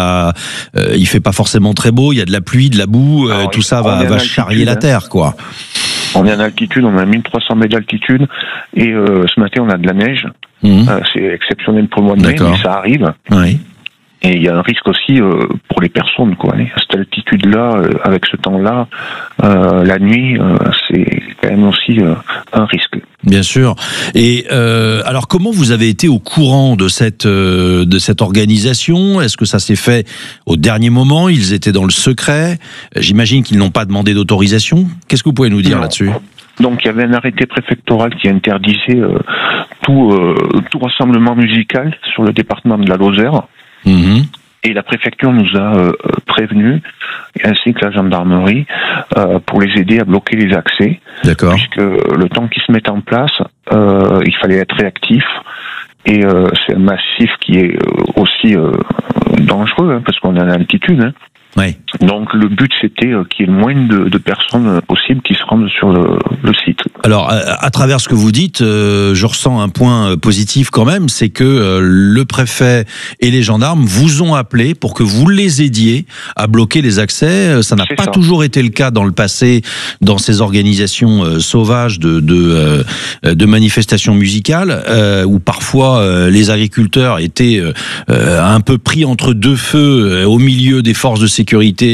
il fait pas forcément très beau. Il y a de la pluie, de la boue. Alors, tout ça va charrier la terre, quoi. On est en altitude, on a 1300 mètres d'altitude et ce matin on a de la neige. C'est exceptionnel pour le mois de mai, mais ça arrive. Oui. Et il y a un risque aussi pour les personnes, quoi. À cette altitude-là, avec ce temps-là, la nuit, c'est quand même aussi un risque. Bien sûr. Et alors, comment vous avez été au courant de cette organisation? Est-ce que ça s'est fait au dernier moment? Ils étaient dans le secret. J'imagine qu'ils n'ont pas demandé d'autorisation. Qu'est-ce que vous pouvez nous dire là-dessus? Donc il y avait un arrêté préfectoral qui interdisait tout rassemblement musical sur le département de la Lozère. Et la préfecture nous a prévenus, ainsi que la gendarmerie, pour les aider à bloquer les accès. D'accord. Puisque le temps qu'ils se mettent en place, il fallait être réactif. Et c'est un massif qui est aussi dangereux, hein, parce qu'on est à l'altitude. Hein. Ouais. Donc le but c'était qu'il y ait le moins de personnes possible qui se rendent sur le site. Alors à travers ce que vous dites, je ressens un point positif quand même, c'est que le préfet et les gendarmes vous ont appelé pour que vous les aidiez à bloquer les accès. Ça n'a pas toujours été le cas dans le passé dans ces organisations sauvages de manifestations musicales où parfois les agriculteurs étaient un peu pris entre deux feux au milieu des forces de sécurité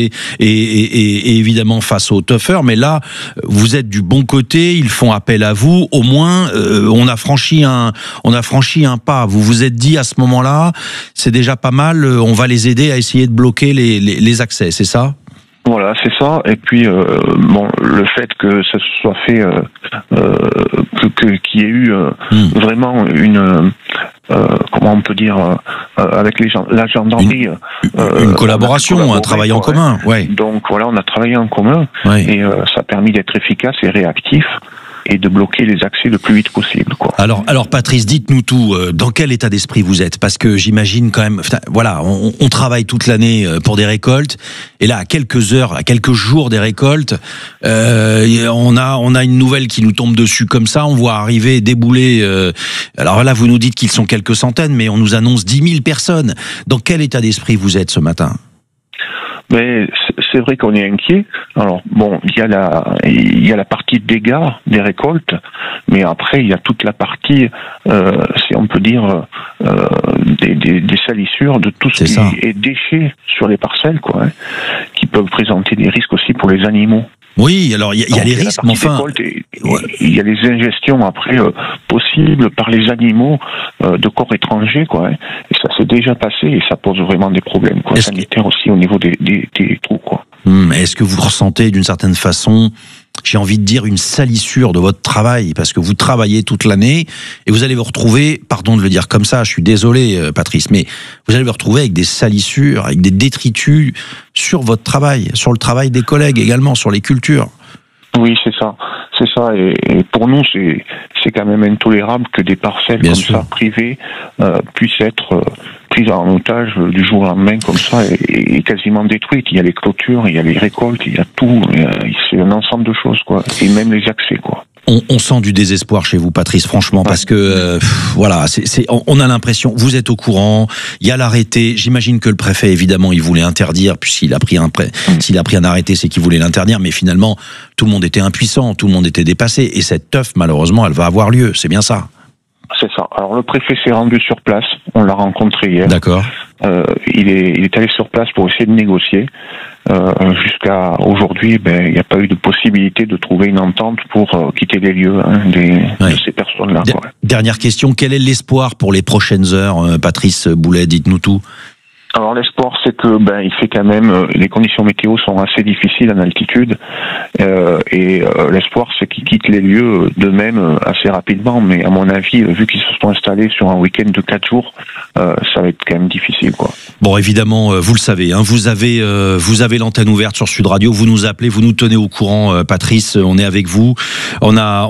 et évidemment face aux toughers. Mais là, vous êtes du bon côté, ils font appel à vous. Au moins, on a franchi un pas. Vous vous êtes dit à ce moment-là, c'est déjà pas mal. On va les aider à essayer de bloquer les accès, c'est ça ? Voilà, c'est ça. Et puis, bon, le fait que ça se soit fait, qu'il y ait eu vraiment une, comment on peut dire, avec la gendarmerie, une collaboration, un travail en commun. Ouais. Donc voilà, on a travaillé en commun, et ça a permis d'être efficace et réactif. Et de bloquer les accès le plus vite possible, quoi. Alors Patrice, dites-nous tout. Dans quel état d'esprit vous êtes ? Parce que j'imagine quand même, voilà, on travaille toute l'année pour des récoltes, et là, à quelques heures, à quelques jours des récoltes, on a une nouvelle qui nous tombe dessus comme ça. On voit arriver, débouler. Alors là, vous nous dites qu'ils sont quelques centaines, mais on nous annonce 10 000 personnes. Dans quel état d'esprit vous êtes ce matin ? Mais c'est vrai qu'on est inquiet. Alors bon, il y a la partie dégâts des récoltes, mais après il y a toute la partie, si on peut dire, des salissures de tout ce qui est déchets sur les parcelles, quoi, hein, qui peuvent présenter des risques aussi pour les animaux. Oui, alors il y a les risques, mais enfin, il y a les ingestions après possibles par les animaux de corps étrangers, quoi. Hein, et ça s'est déjà passé et ça pose vraiment des problèmes, quoi, sanitaires aussi au niveau des trous, quoi. Est-ce que vous ressentez d'une certaine façon, j'ai envie de dire, une salissure de votre travail, parce que vous travaillez toute l'année et vous allez vous retrouver, pardon de le dire comme ça, je suis désolé Patrice, mais vous allez vous retrouver avec des salissures, avec des détritus sur votre travail, sur le travail des collègues également, sur les cultures. Oui, c'est ça. Et pour nous, c'est quand même intolérable que des parcelles ça, privées, puissent être prises en otage du jour au lendemain comme ça et quasiment détruites. Il y a les clôtures, il y a les récoltes, il y a tout. C'est un ensemble de choses, quoi. Et même les accès, quoi. On sent du désespoir chez vous, Patrice, franchement, parce que voilà, on a l'impression, vous êtes au courant, il y a l'arrêté. J'imagine que le préfet, évidemment, il voulait interdire, puis s'il a pris un arrêté, c'est qu'il voulait l'interdire, mais finalement, tout le monde était impuissant, tout le monde était dépassé, et cette teuf, malheureusement, elle va avoir lieu. C'est bien ça. C'est ça. Alors le préfet s'est rendu sur place, on l'a rencontré hier. D'accord. Il est allé sur place pour essayer de négocier. Jusqu'à aujourd'hui, il n'y a pas eu de possibilité de trouver une entente pour quitter les lieux de ces personnes-là. Dernière question, quel est l'espoir pour les prochaines heures, Patrice Boulet, dites-nous tout. Alors l'espoir, c'est que il fait quand même, les conditions météo sont assez difficiles en altitude, et l'espoir, c'est qu'ils quittent les lieux d'eux-mêmes assez rapidement. Mais à mon avis, vu qu'ils se sont installés sur un week-end de 4 jours, ça va être quand même difficile, quoi. Bon, évidemment, vous le savez, hein, vous avez l'antenne ouverte sur Sud Radio. Vous nous appelez, vous nous tenez au courant, Patrice. On est avec vous. Voilà,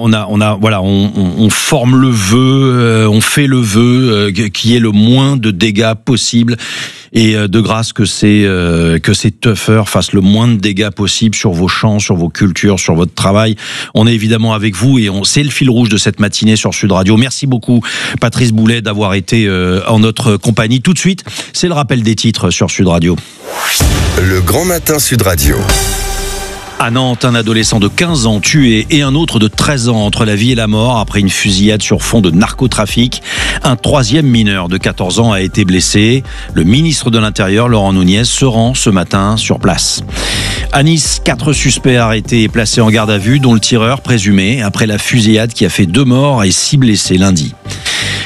on forme le vœu, on fait le vœu qu'il y ait le moins de dégâts possible. Et de grâce que ces toughers fassent le moins de dégâts possible sur vos champs, sur vos cultures, sur votre travail. On est évidemment avec vous et c'est le fil rouge de cette matinée sur Sud Radio. Merci beaucoup, Patrice Boulet, d'avoir été en notre compagnie. Tout de suite, c'est le rappel des titres sur Sud Radio. Le Grand Matin Sud Radio. À Nantes, un adolescent de 15 ans tué et un autre de 13 ans entre la vie et la mort après une fusillade sur fond de narcotrafic. Un troisième mineur de 14 ans a été blessé. Le ministre de l'Intérieur, Laurent Nunez, se rend ce matin sur place. À Nice, 4 suspects arrêtés et placés en garde à vue, dont le tireur présumé après la fusillade qui a fait 2 morts et 6 blessés lundi.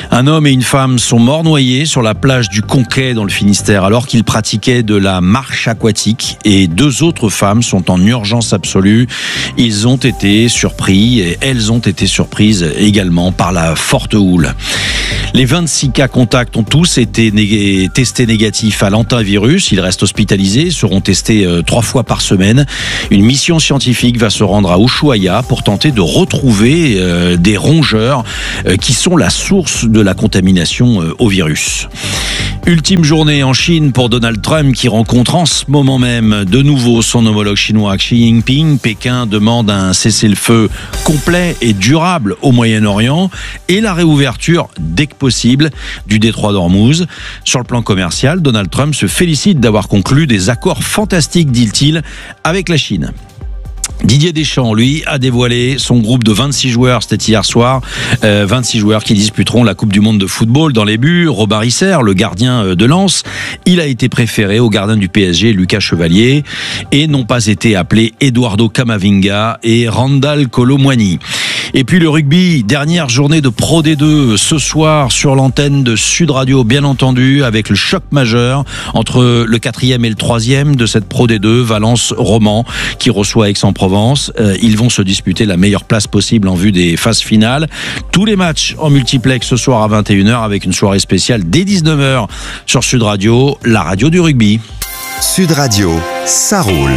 Un homme et une femme sont morts noyés sur la plage du Conquet dans le Finistère alors qu'ils pratiquaient de la marche aquatique, et 2 autres femmes sont en urgence absolue. Ils ont été surpris et elles ont été surprises également par la forte houle. Les 26 cas contacts ont tous été testés négatifs à l'antivirus. Ils restent hospitalisés, seront testés 3 fois par semaine. Une mission scientifique va se rendre à Ushuaia pour tenter de retrouver des rongeurs qui sont la source de la contamination au virus. Ultime journée en Chine pour Donald Trump qui rencontre en ce moment même de nouveau son homologue chinois Xi Jinping. Pékin demande un cessez-le-feu complet et durable au Moyen-Orient et la réouverture dès que possible du détroit d'Ormuz. Sur le plan commercial, Donald Trump se félicite d'avoir conclu des accords fantastiques, dit-il, avec la Chine. Didier Deschamps, lui, a dévoilé son groupe de 26 joueurs, c'était hier soir, 26 joueurs qui disputeront la Coupe du Monde de football. Dans les buts, Robert Isser, le gardien de Lens, il a été préféré au gardien du PSG, Lucas Chevalier, et n'ont pas été appelés Eduardo Camavinga et Randal Kolo Muani. Et puis le rugby, dernière journée de Pro D2 ce soir sur l'antenne de Sud Radio, bien entendu, avec le choc majeur entre le 4e et le 3e de cette Pro D2, Valence-Romand, qui reçoit Aix-en-Provence. Ils vont se disputer la meilleure place possible en vue des phases finales. Tous les matchs en multiplex ce soir à 21h avec une soirée spéciale dès 19h sur Sud Radio, la radio du rugby. Sud Radio, ça roule.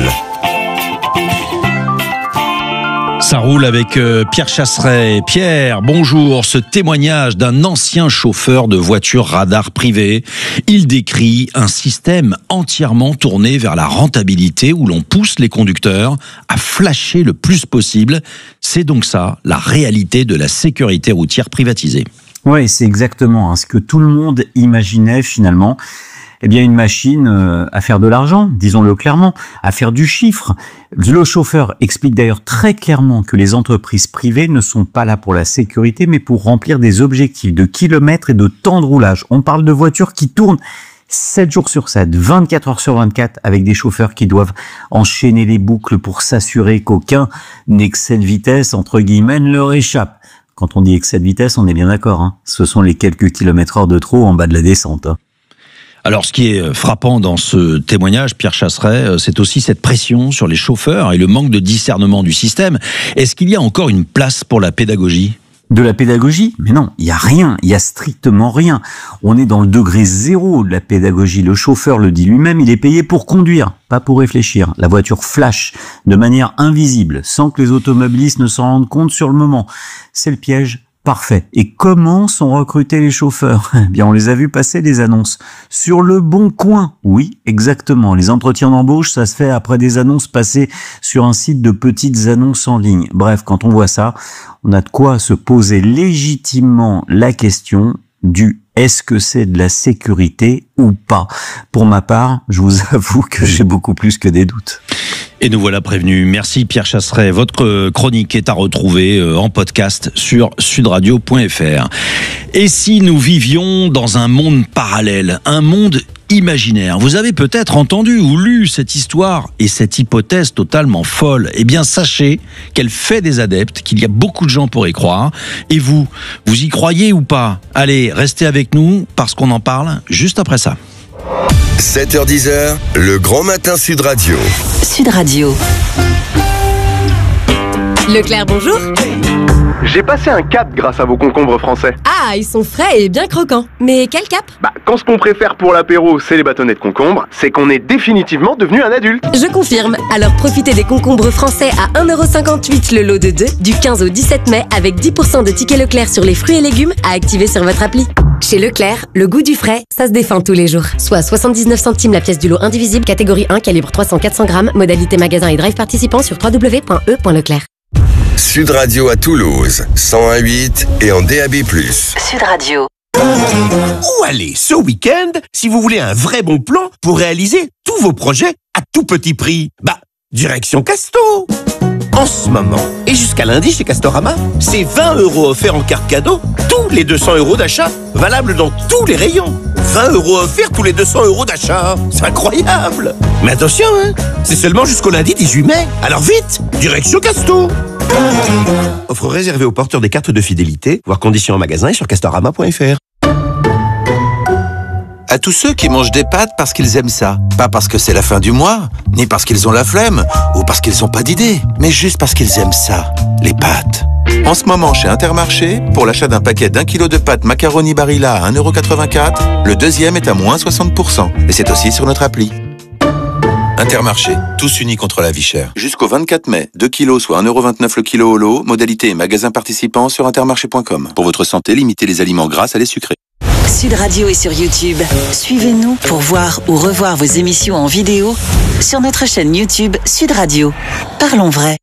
Ça roule avec Pierre Chasseret. Pierre, bonjour. Ce témoignage d'un ancien chauffeur de voiture radar privée, il décrit un système entièrement tourné vers la rentabilité où l'on pousse les conducteurs à flasher le plus possible. C'est donc ça, la réalité de la sécurité routière privatisée. Oui, c'est exactement ce que tout le monde imaginait finalement. Eh bien, une machine à faire de l'argent, disons-le clairement, à faire du chiffre. Le chauffeur explique d'ailleurs très clairement que les entreprises privées ne sont pas là pour la sécurité, mais pour remplir des objectifs de kilomètres et de temps de roulage. On parle de voitures qui tournent 7 jours sur 7, 24 heures sur 24, avec des chauffeurs qui doivent enchaîner les boucles pour s'assurer qu'aucun excès de vitesse, entre guillemets, ne leur échappe. Quand on dit excès de vitesse, on est bien d'accord, ce sont les quelques kilomètres heure de trop en bas de la descente. Alors, ce qui est frappant dans ce témoignage, Pierre Chasseret, c'est aussi cette pression sur les chauffeurs et le manque de discernement du système. Est-ce qu'il y a encore une place pour la pédagogie ? De la pédagogie ? Mais non, il y a rien, il y a strictement rien. On est dans le degré 0 de la pédagogie. Le chauffeur le dit lui-même, il est payé pour conduire, pas pour réfléchir. La voiture flash de manière invisible, sans que les automobilistes ne s'en rendent compte sur le moment. C'est le piège. Parfait. Et comment sont recrutés les chauffeurs ? Eh bien, on les a vus passer des annonces. Sur le Bon Coin. Oui, exactement. Les entretiens d'embauche, ça se fait après des annonces passées sur un site de petites annonces en ligne. Bref, quand on voit ça, on a de quoi se poser légitimement la question du est-ce que c'est de la sécurité ou pas ? Pour ma part, je vous avoue que j'ai beaucoup plus que des doutes. Et nous voilà prévenus. Merci Pierre Chasseret. Votre chronique est à retrouver en podcast sur sudradio.fr. Et si nous vivions dans un monde parallèle, un monde imaginaire ? Vous avez peut-être entendu ou lu cette histoire et cette hypothèse totalement folle. Eh bien, sachez qu'elle fait des adeptes, qu'il y a beaucoup de gens pour y croire. Et vous y croyez ou pas ? Allez, restez avec nous parce qu'on en parle juste après ça. 7h-10h, le grand matin Sud Radio. Sud Radio. Leclerc, bonjour. J'ai passé un cap grâce à vos concombres français. Ah, ils sont frais et bien croquants. Mais quel cap ? Quand ce qu'on préfère pour l'apéro, c'est les bâtonnets de concombre, c'est qu'on est définitivement devenu un adulte. Je confirme. Alors profitez des concombres français à 1,58€ le lot de 2, du 15 au 17 mai, avec 10% de tickets Leclerc sur les fruits et légumes à activer sur votre appli. Chez Leclerc, le goût du frais, ça se défend tous les jours. Soit 79 centimes la pièce du lot indivisible, catégorie 1, calibre 300-400 grammes, modalité magasin et drive participant sur www.e.leclerc. Sud Radio à Toulouse, 101.8 et en DAB+. Sud Radio. Où aller ce week-end si vous voulez un vrai bon plan pour réaliser tous vos projets à tout petit prix ? Direction Casto. En ce moment, et jusqu'à lundi chez Castorama, c'est 20 € offerts en carte cadeau, tous les 200 € d'achat, valable dans tous les rayons. 20 € offerts tous les 200 € d'achat, c'est incroyable. Mais attention, c'est seulement jusqu'au lundi 18 mai, alors vite, direction Casto. Offre réservée aux porteurs des cartes de fidélité, voir conditions en magasin et sur castorama.fr. À tous ceux qui mangent des pâtes parce qu'ils aiment ça. Pas parce que c'est la fin du mois, ni parce qu'ils ont la flemme, ou parce qu'ils n'ont pas d'idée, mais juste parce qu'ils aiment ça, les pâtes. En ce moment, chez Intermarché, pour l'achat d'un paquet d'1 kg de pâtes macaroni Barilla à 1,84 €, le deuxième est à moins 60%. Et c'est aussi sur notre appli. Intermarché, tous unis contre la vie chère. Jusqu'au 24 mai, 2 kilos soit 1,29 € le kilo au lot, modalité et magasin participants sur intermarché.com. Pour votre santé, limitez les aliments gras, salés, sucrés. Sud Radio est sur YouTube. Suivez-nous pour voir ou revoir vos émissions en vidéo sur notre chaîne YouTube Sud Radio. Parlons vrai.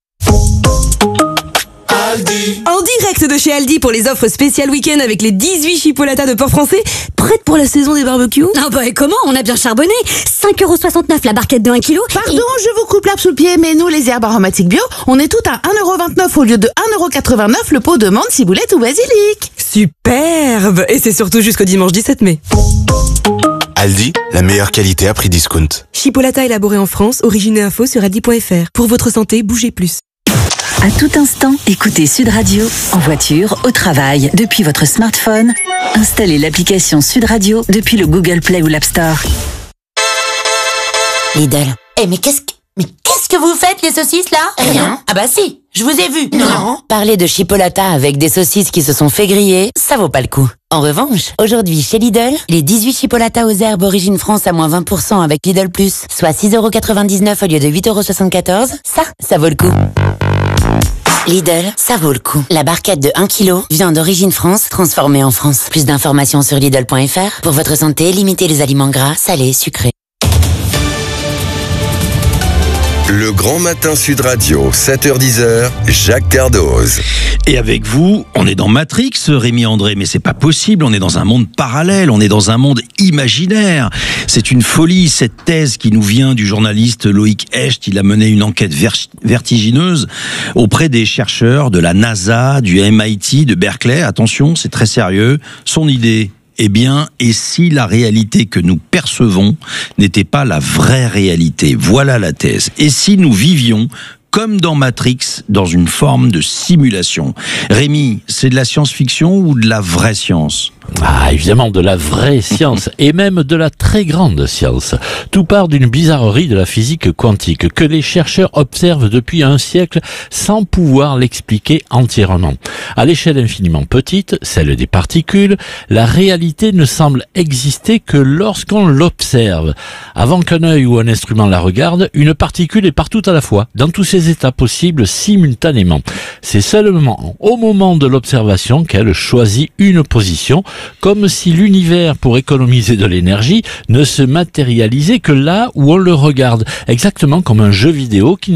En direct de chez Aldi pour les offres spéciales week-end avec les 18 chipolatas de porc français, prêtes pour la saison des barbecues. Ah bah et comment? On a bien charbonné. 5,69 € la barquette de 1 kg. Pardon, je vous coupe l'herbe sous le pied, mais nous, les herbes aromatiques bio, on est toutes à 1,29 € au lieu de 1,89 € le pot de menthe, ciboulette ou basilic. Superbe! Et c'est surtout jusqu'au dimanche 17 mai. Aldi, la meilleure qualité à prix discount. Chipolata élaboré en France, origine et info sur aldi.fr. Pour votre santé, bougez plus. À tout instant, écoutez Sud Radio, en voiture, au travail, depuis votre smartphone. Installez l'application Sud Radio depuis le Google Play ou l'App Store. Lidl. Mais qu'est-ce que vous faites, les saucisses, là? Rien. Ah bah si, je vous ai vu. Non. Parler de chipolata avec des saucisses qui se sont fait griller, ça vaut pas le coup. En revanche, aujourd'hui, chez Lidl, les 18 chipolatas aux herbes origine France à moins 20% avec Lidl Plus, soit 6,99 € au lieu de 8,74 €, ça vaut le coup. Lidl, ça vaut le coup. La barquette de 1 kg, viande d'origine France, transformée en France. Plus d'informations sur Lidl.fr. Pour votre santé, limitez les aliments gras, salés, sucrés. Le Grand Matin Sud Radio, 7h-10h, Jacques Cardoz. Et avec vous, on est dans Matrix, Rémi André, mais c'est pas possible, on est dans un monde parallèle, on est dans un monde imaginaire. C'est une folie, cette thèse qui nous vient du journaliste Loïc Hecht. Il a mené une enquête vertigineuse auprès des chercheurs de la NASA, du MIT, de Berkeley. Attention, c'est très sérieux. Son idée, eh bien, et si la réalité que nous percevons n'était pas la vraie réalité? Voilà la thèse. Et si nous vivions comme dans Matrix, dans une forme de simulation? Rémi, c'est de la science-fiction ou de la vraie science? Ah, évidemment, de la vraie science, et même de la très grande science. Tout part d'une bizarrerie de la physique quantique que les chercheurs observent depuis un siècle sans pouvoir l'expliquer entièrement. À l'échelle infiniment petite, celle des particules, la réalité ne semble exister que lorsqu'on l'observe. Avant qu'un œil ou un instrument la regarde, une particule est partout à la fois, dans tous ses états possibles simultanément. C'est seulement au moment de l'observation qu'elle choisit une position, comme si l'univers, pour économiser de l'énergie, ne se matérialisait que là où on le regarde. Exactement comme un jeu vidéo qui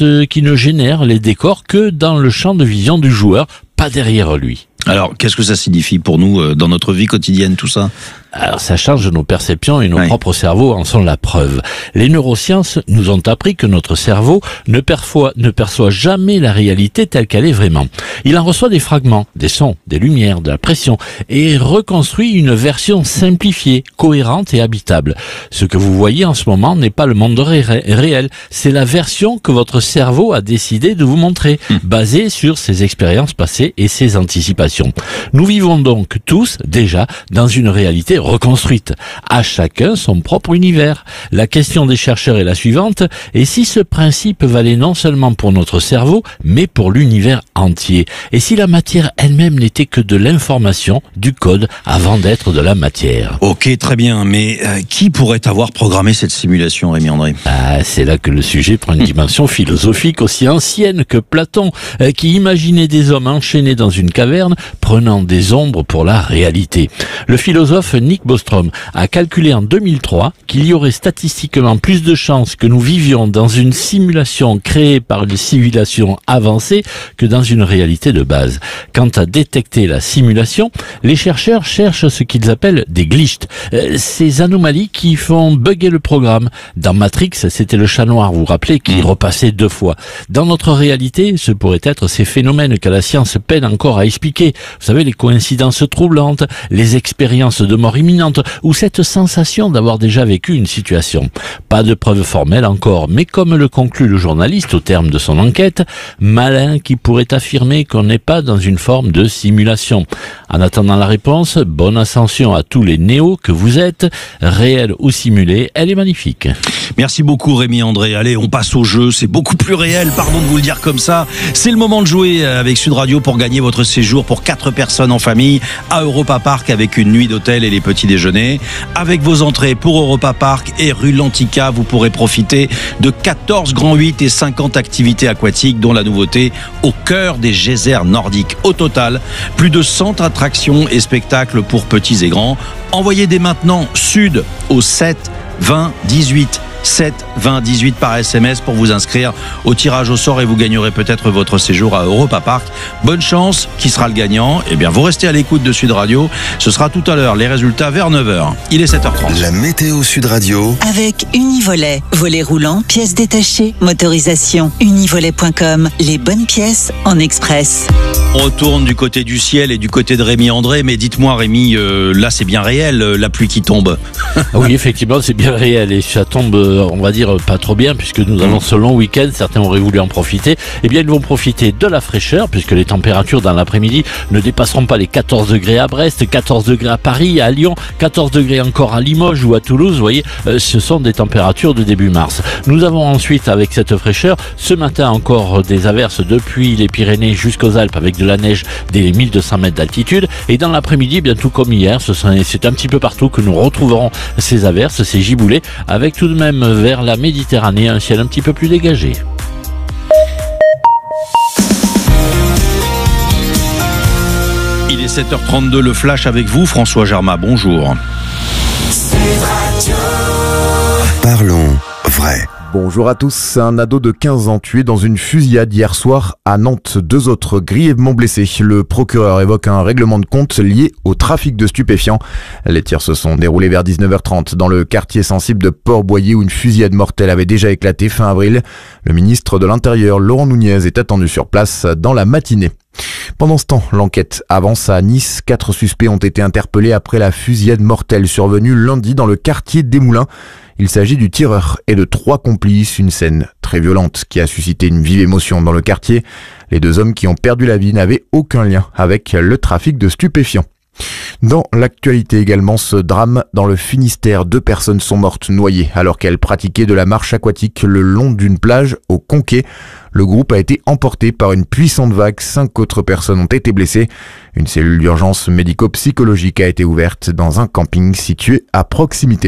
ne génère les décors que dans le champ de vision du joueur, pas derrière lui. Alors, qu'est-ce que ça signifie pour nous dans notre vie quotidienne, tout ça? Alors, ça change nos perceptions et nos propres cerveaux en sont la preuve. Les neurosciences nous ont appris que notre cerveau ne perçoit jamais la réalité telle qu'elle est vraiment. Il en reçoit des fragments, des sons, des lumières, de la pression, et reconstruit une version simplifiée, cohérente et habitable. Ce que vous voyez en ce moment n'est pas le monde réel, c'est la version que votre cerveau a décidé de vous montrer, basée sur ses expériences passées et ses anticipations. Nous vivons donc tous, déjà, dans une réalité reconstruite. À chacun son propre univers. La question des chercheurs est la suivante: et si ce principe valait non seulement pour notre cerveau, mais pour l'univers entier? Et si la matière elle-même n'était que de l'information, du code, avant d'être de la matière? Ok, très bien, mais qui pourrait avoir programmé cette simulation, Rémi André? C'est là que le sujet prend une dimension philosophique aussi ancienne que Platon, qui imaginait des hommes enchaînés dans une caverne, prenant des ombres pour la réalité. Le philosophe Nick Bostrom a calculé en 2003 qu'il y aurait statistiquement plus de chances que nous vivions dans une simulation créée par une civilisation avancée que dans une réalité de base. Quant à détecter la simulation, les chercheurs cherchent ce qu'ils appellent des glitches, ces anomalies qui font bugger le programme. Dans Matrix, c'était le chat noir, vous vous rappelez, qui repassait 2 fois. Dans notre réalité, ce pourrait être ces phénomènes que la science peine encore à expliquer. Vous savez, les coïncidences troublantes, les expériences de mort imminente ou cette sensation d'avoir déjà vécu une situation. Pas de preuves formelles encore, mais comme le conclut le journaliste au terme de son enquête, malin qui pourrait affirmer qu'on n'est pas dans une forme de simulation. En attendant la réponse, bonne ascension à tous les néos que vous êtes, réels ou simulés, elle est magnifique. Merci beaucoup Rémi André. Allez, on passe au jeu, c'est beaucoup plus réel, pardon de vous le dire comme ça. C'est le moment de jouer avec Sud Radio pour gagner votre séjour pour 4 personnes en famille à Europa Park avec une nuit d'hôtel et les petits déjeuners. Avec vos entrées pour Europa Park et rue Lantica, vous pourrez profiter de 14 grands 8 et 50 activités aquatiques, dont la nouveauté au cœur des geysers nordiques. Au total, plus de 100 attractions et spectacles pour petits et grands. Envoyez dès maintenant Sud au 7 20 18. 7 20 18 par SMS pour vous inscrire au tirage au sort et vous gagnerez peut-être votre séjour à Europa Park. Bonne chance, qui sera le gagnant? Eh bien, vous restez à l'écoute de Sud Radio. Ce sera tout à l'heure, les résultats vers 9h. Il est 7h30. La météo Sud Radio. Avec Univolet. Volet roulant, pièces détachées, motorisation. Univolet.com. Les bonnes pièces en express. On retourne du côté du ciel et du côté de Rémi André, mais dites-moi Rémi, là c'est bien réel la pluie qui tombe. Oui, effectivement, c'est bien réel et ça tombe, on va dire, pas trop bien puisque nous avons ce long week-end, certains auraient voulu en profiter. Eh bien, ils vont profiter de la fraîcheur puisque les températures dans l'après-midi ne dépasseront pas les 14 degrés à Brest, 14 degrés à Paris, à Lyon, 14 degrés encore à Limoges ou à Toulouse. Vous voyez, ce sont des températures de début mars. Nous avons ensuite, avec cette fraîcheur, ce matin encore des averses depuis les Pyrénées jusqu'aux Alpes avec de la neige des 1200 mètres d'altitude. Et dans l'après-midi, bien tout comme hier, c'est un petit peu partout que nous retrouverons ces averses, ces giboulées, avec tout de même vers la Méditerranée un ciel un petit peu plus dégagé. Il est 7h32, le flash avec vous, François Germain, bonjour. Parlons vrai. Bonjour à tous. Un ado de 15 ans tué dans une fusillade hier soir à Nantes. 2 autres grièvement blessés. Le procureur évoque un règlement de compte lié au trafic de stupéfiants. Les tirs se sont déroulés vers 19h30 dans le quartier sensible de Port-Boyer où une fusillade mortelle avait déjà éclaté fin avril. Le ministre de l'Intérieur, Laurent Nunez, est attendu sur place dans la matinée. Pendant ce temps, l'enquête avance à Nice. 4 suspects ont été interpellés après la fusillade mortelle survenue lundi dans le quartier des Moulins. Il s'agit du tireur et de 3 complices, une scène très violente qui a suscité une vive émotion dans le quartier. Les 2 hommes qui ont perdu la vie n'avaient aucun lien avec le trafic de stupéfiants. Dans l'actualité également, ce drame dans le Finistère. 2 personnes sont mortes noyées alors qu'elles pratiquaient de la marche aquatique le long d'une plage au Conquet. Le groupe a été emporté par une puissante vague. 5 autres personnes ont été blessées. Une cellule d'urgence médico-psychologique a été ouverte dans un camping situé à proximité.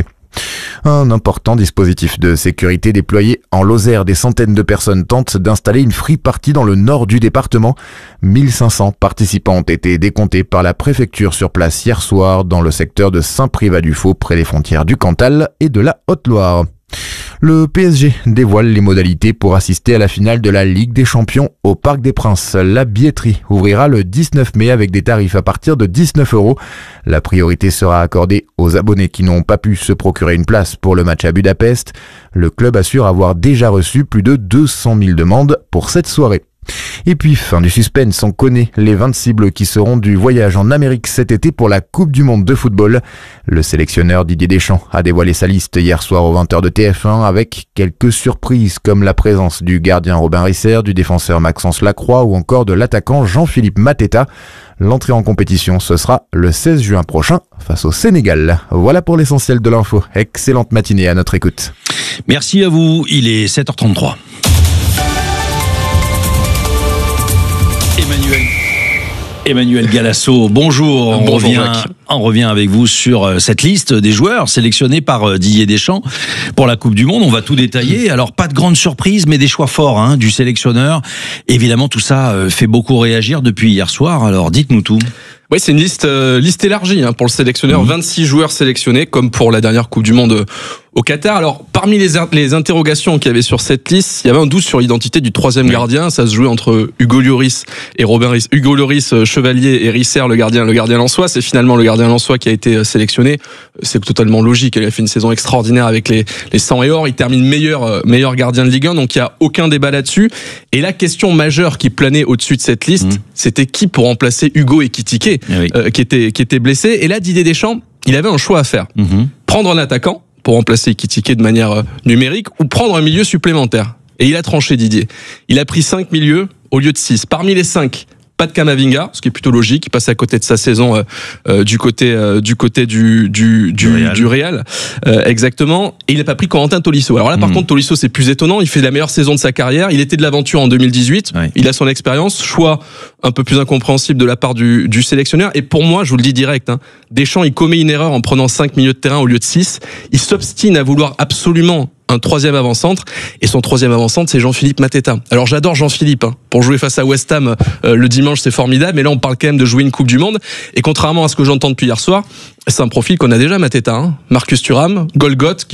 Un important dispositif de sécurité déployé en Lozère. Des centaines de personnes tentent d'installer une free party dans le nord du département. 1500 participants ont été décomptés par la préfecture sur place hier soir dans le secteur de Saint-Privat-du-Faux près des frontières du Cantal et de la Haute-Loire. Le PSG dévoile les modalités pour assister à la finale de la Ligue des Champions au Parc des Princes. La billetterie ouvrira le 19 mai avec des tarifs à partir de 19 €. La priorité sera accordée aux abonnés qui n'ont pas pu se procurer une place pour le match à Budapest. Le club assure avoir déjà reçu plus de 200 000 demandes pour cette soirée. Et puis, fin du suspense, on connaît les 26 bleus qui seront du voyage en Amérique cet été pour la Coupe du Monde de football. Le sélectionneur Didier Deschamps a dévoilé sa liste hier soir aux 20h de TF1 avec quelques surprises comme la présence du gardien Robin Risser, du défenseur Maxence Lacroix ou encore de l'attaquant Jean-Philippe Mateta. L'entrée en compétition, ce sera le 16 juin prochain face au Sénégal. Voilà pour l'essentiel de l'info. Excellente matinée à notre écoute. Merci à vous, il est 7h33. Emmanuel Galasso, bonjour. On revient avec vous sur cette liste des joueurs sélectionnés par Didier Deschamps pour la Coupe du Monde. On va tout détailler. Alors, pas de grande surprise, mais des choix forts du sélectionneur. Évidemment, tout ça fait beaucoup réagir depuis hier soir. Alors, dites-nous tout. Oui, c'est une liste élargie pour le sélectionneur. 26 joueurs sélectionnés, comme pour la dernière Coupe du Monde au Qatar. Alors, parmi les interrogations qu'il y avait sur cette liste, il y avait un doute sur l'identité du 3e gardien. Ça se jouait entre Hugo Lloris et Robin Risser. Hugo Lloris, Chevalier, et Risser, le gardien lensois. C'est finalement le gardien lensois qui a été sélectionné. C'est totalement logique. Il a fait une saison extraordinaire avec les 100 et or. Il termine meilleur gardien de Ligue 1. Donc, il n'y a aucun débat là-dessus. Et la question majeure qui planait au-dessus de cette liste, c'était qui pour remplacer Hugo Ekitike, qui était blessé. Et là, Didier Deschamps il avait un choix à faire. Prendre un attaquant pour remplacer Ekitike de manière numérique ou prendre un milieu supplémentaire. Et il a tranché, Didier. Il a pris 5 milieux au lieu de 6. Parmi les 5, pas de Camavinga, ce qui est plutôt logique. Il passe à côté de sa saison du côté du Real. Exactement. Et il n'a pas pris Corentin Tolisso. Alors là, par contre, Tolisso, c'est plus étonnant. Il fait la meilleure saison de sa carrière. Il était de l'aventure en 2018. Il a son expérience. Choix un peu plus incompréhensible de la part du sélectionneur. Et pour moi, je vous le dis direct, Deschamps, il commet une erreur en prenant 5 milieux de terrain au lieu de 6. Il s'obstine à vouloir absolument un troisième avant-centre, et son troisième avant-centre, c'est Jean-Philippe Mateta. Alors j'adore Jean-Philippe, pour jouer face à West Ham le dimanche, c'est formidable, mais là on parle quand même de jouer une Coupe du Monde, et contrairement à ce que j'entends depuis hier soir, c'est un profil qu'on a déjà, Mateta. Marcus Thuram, Golgoth,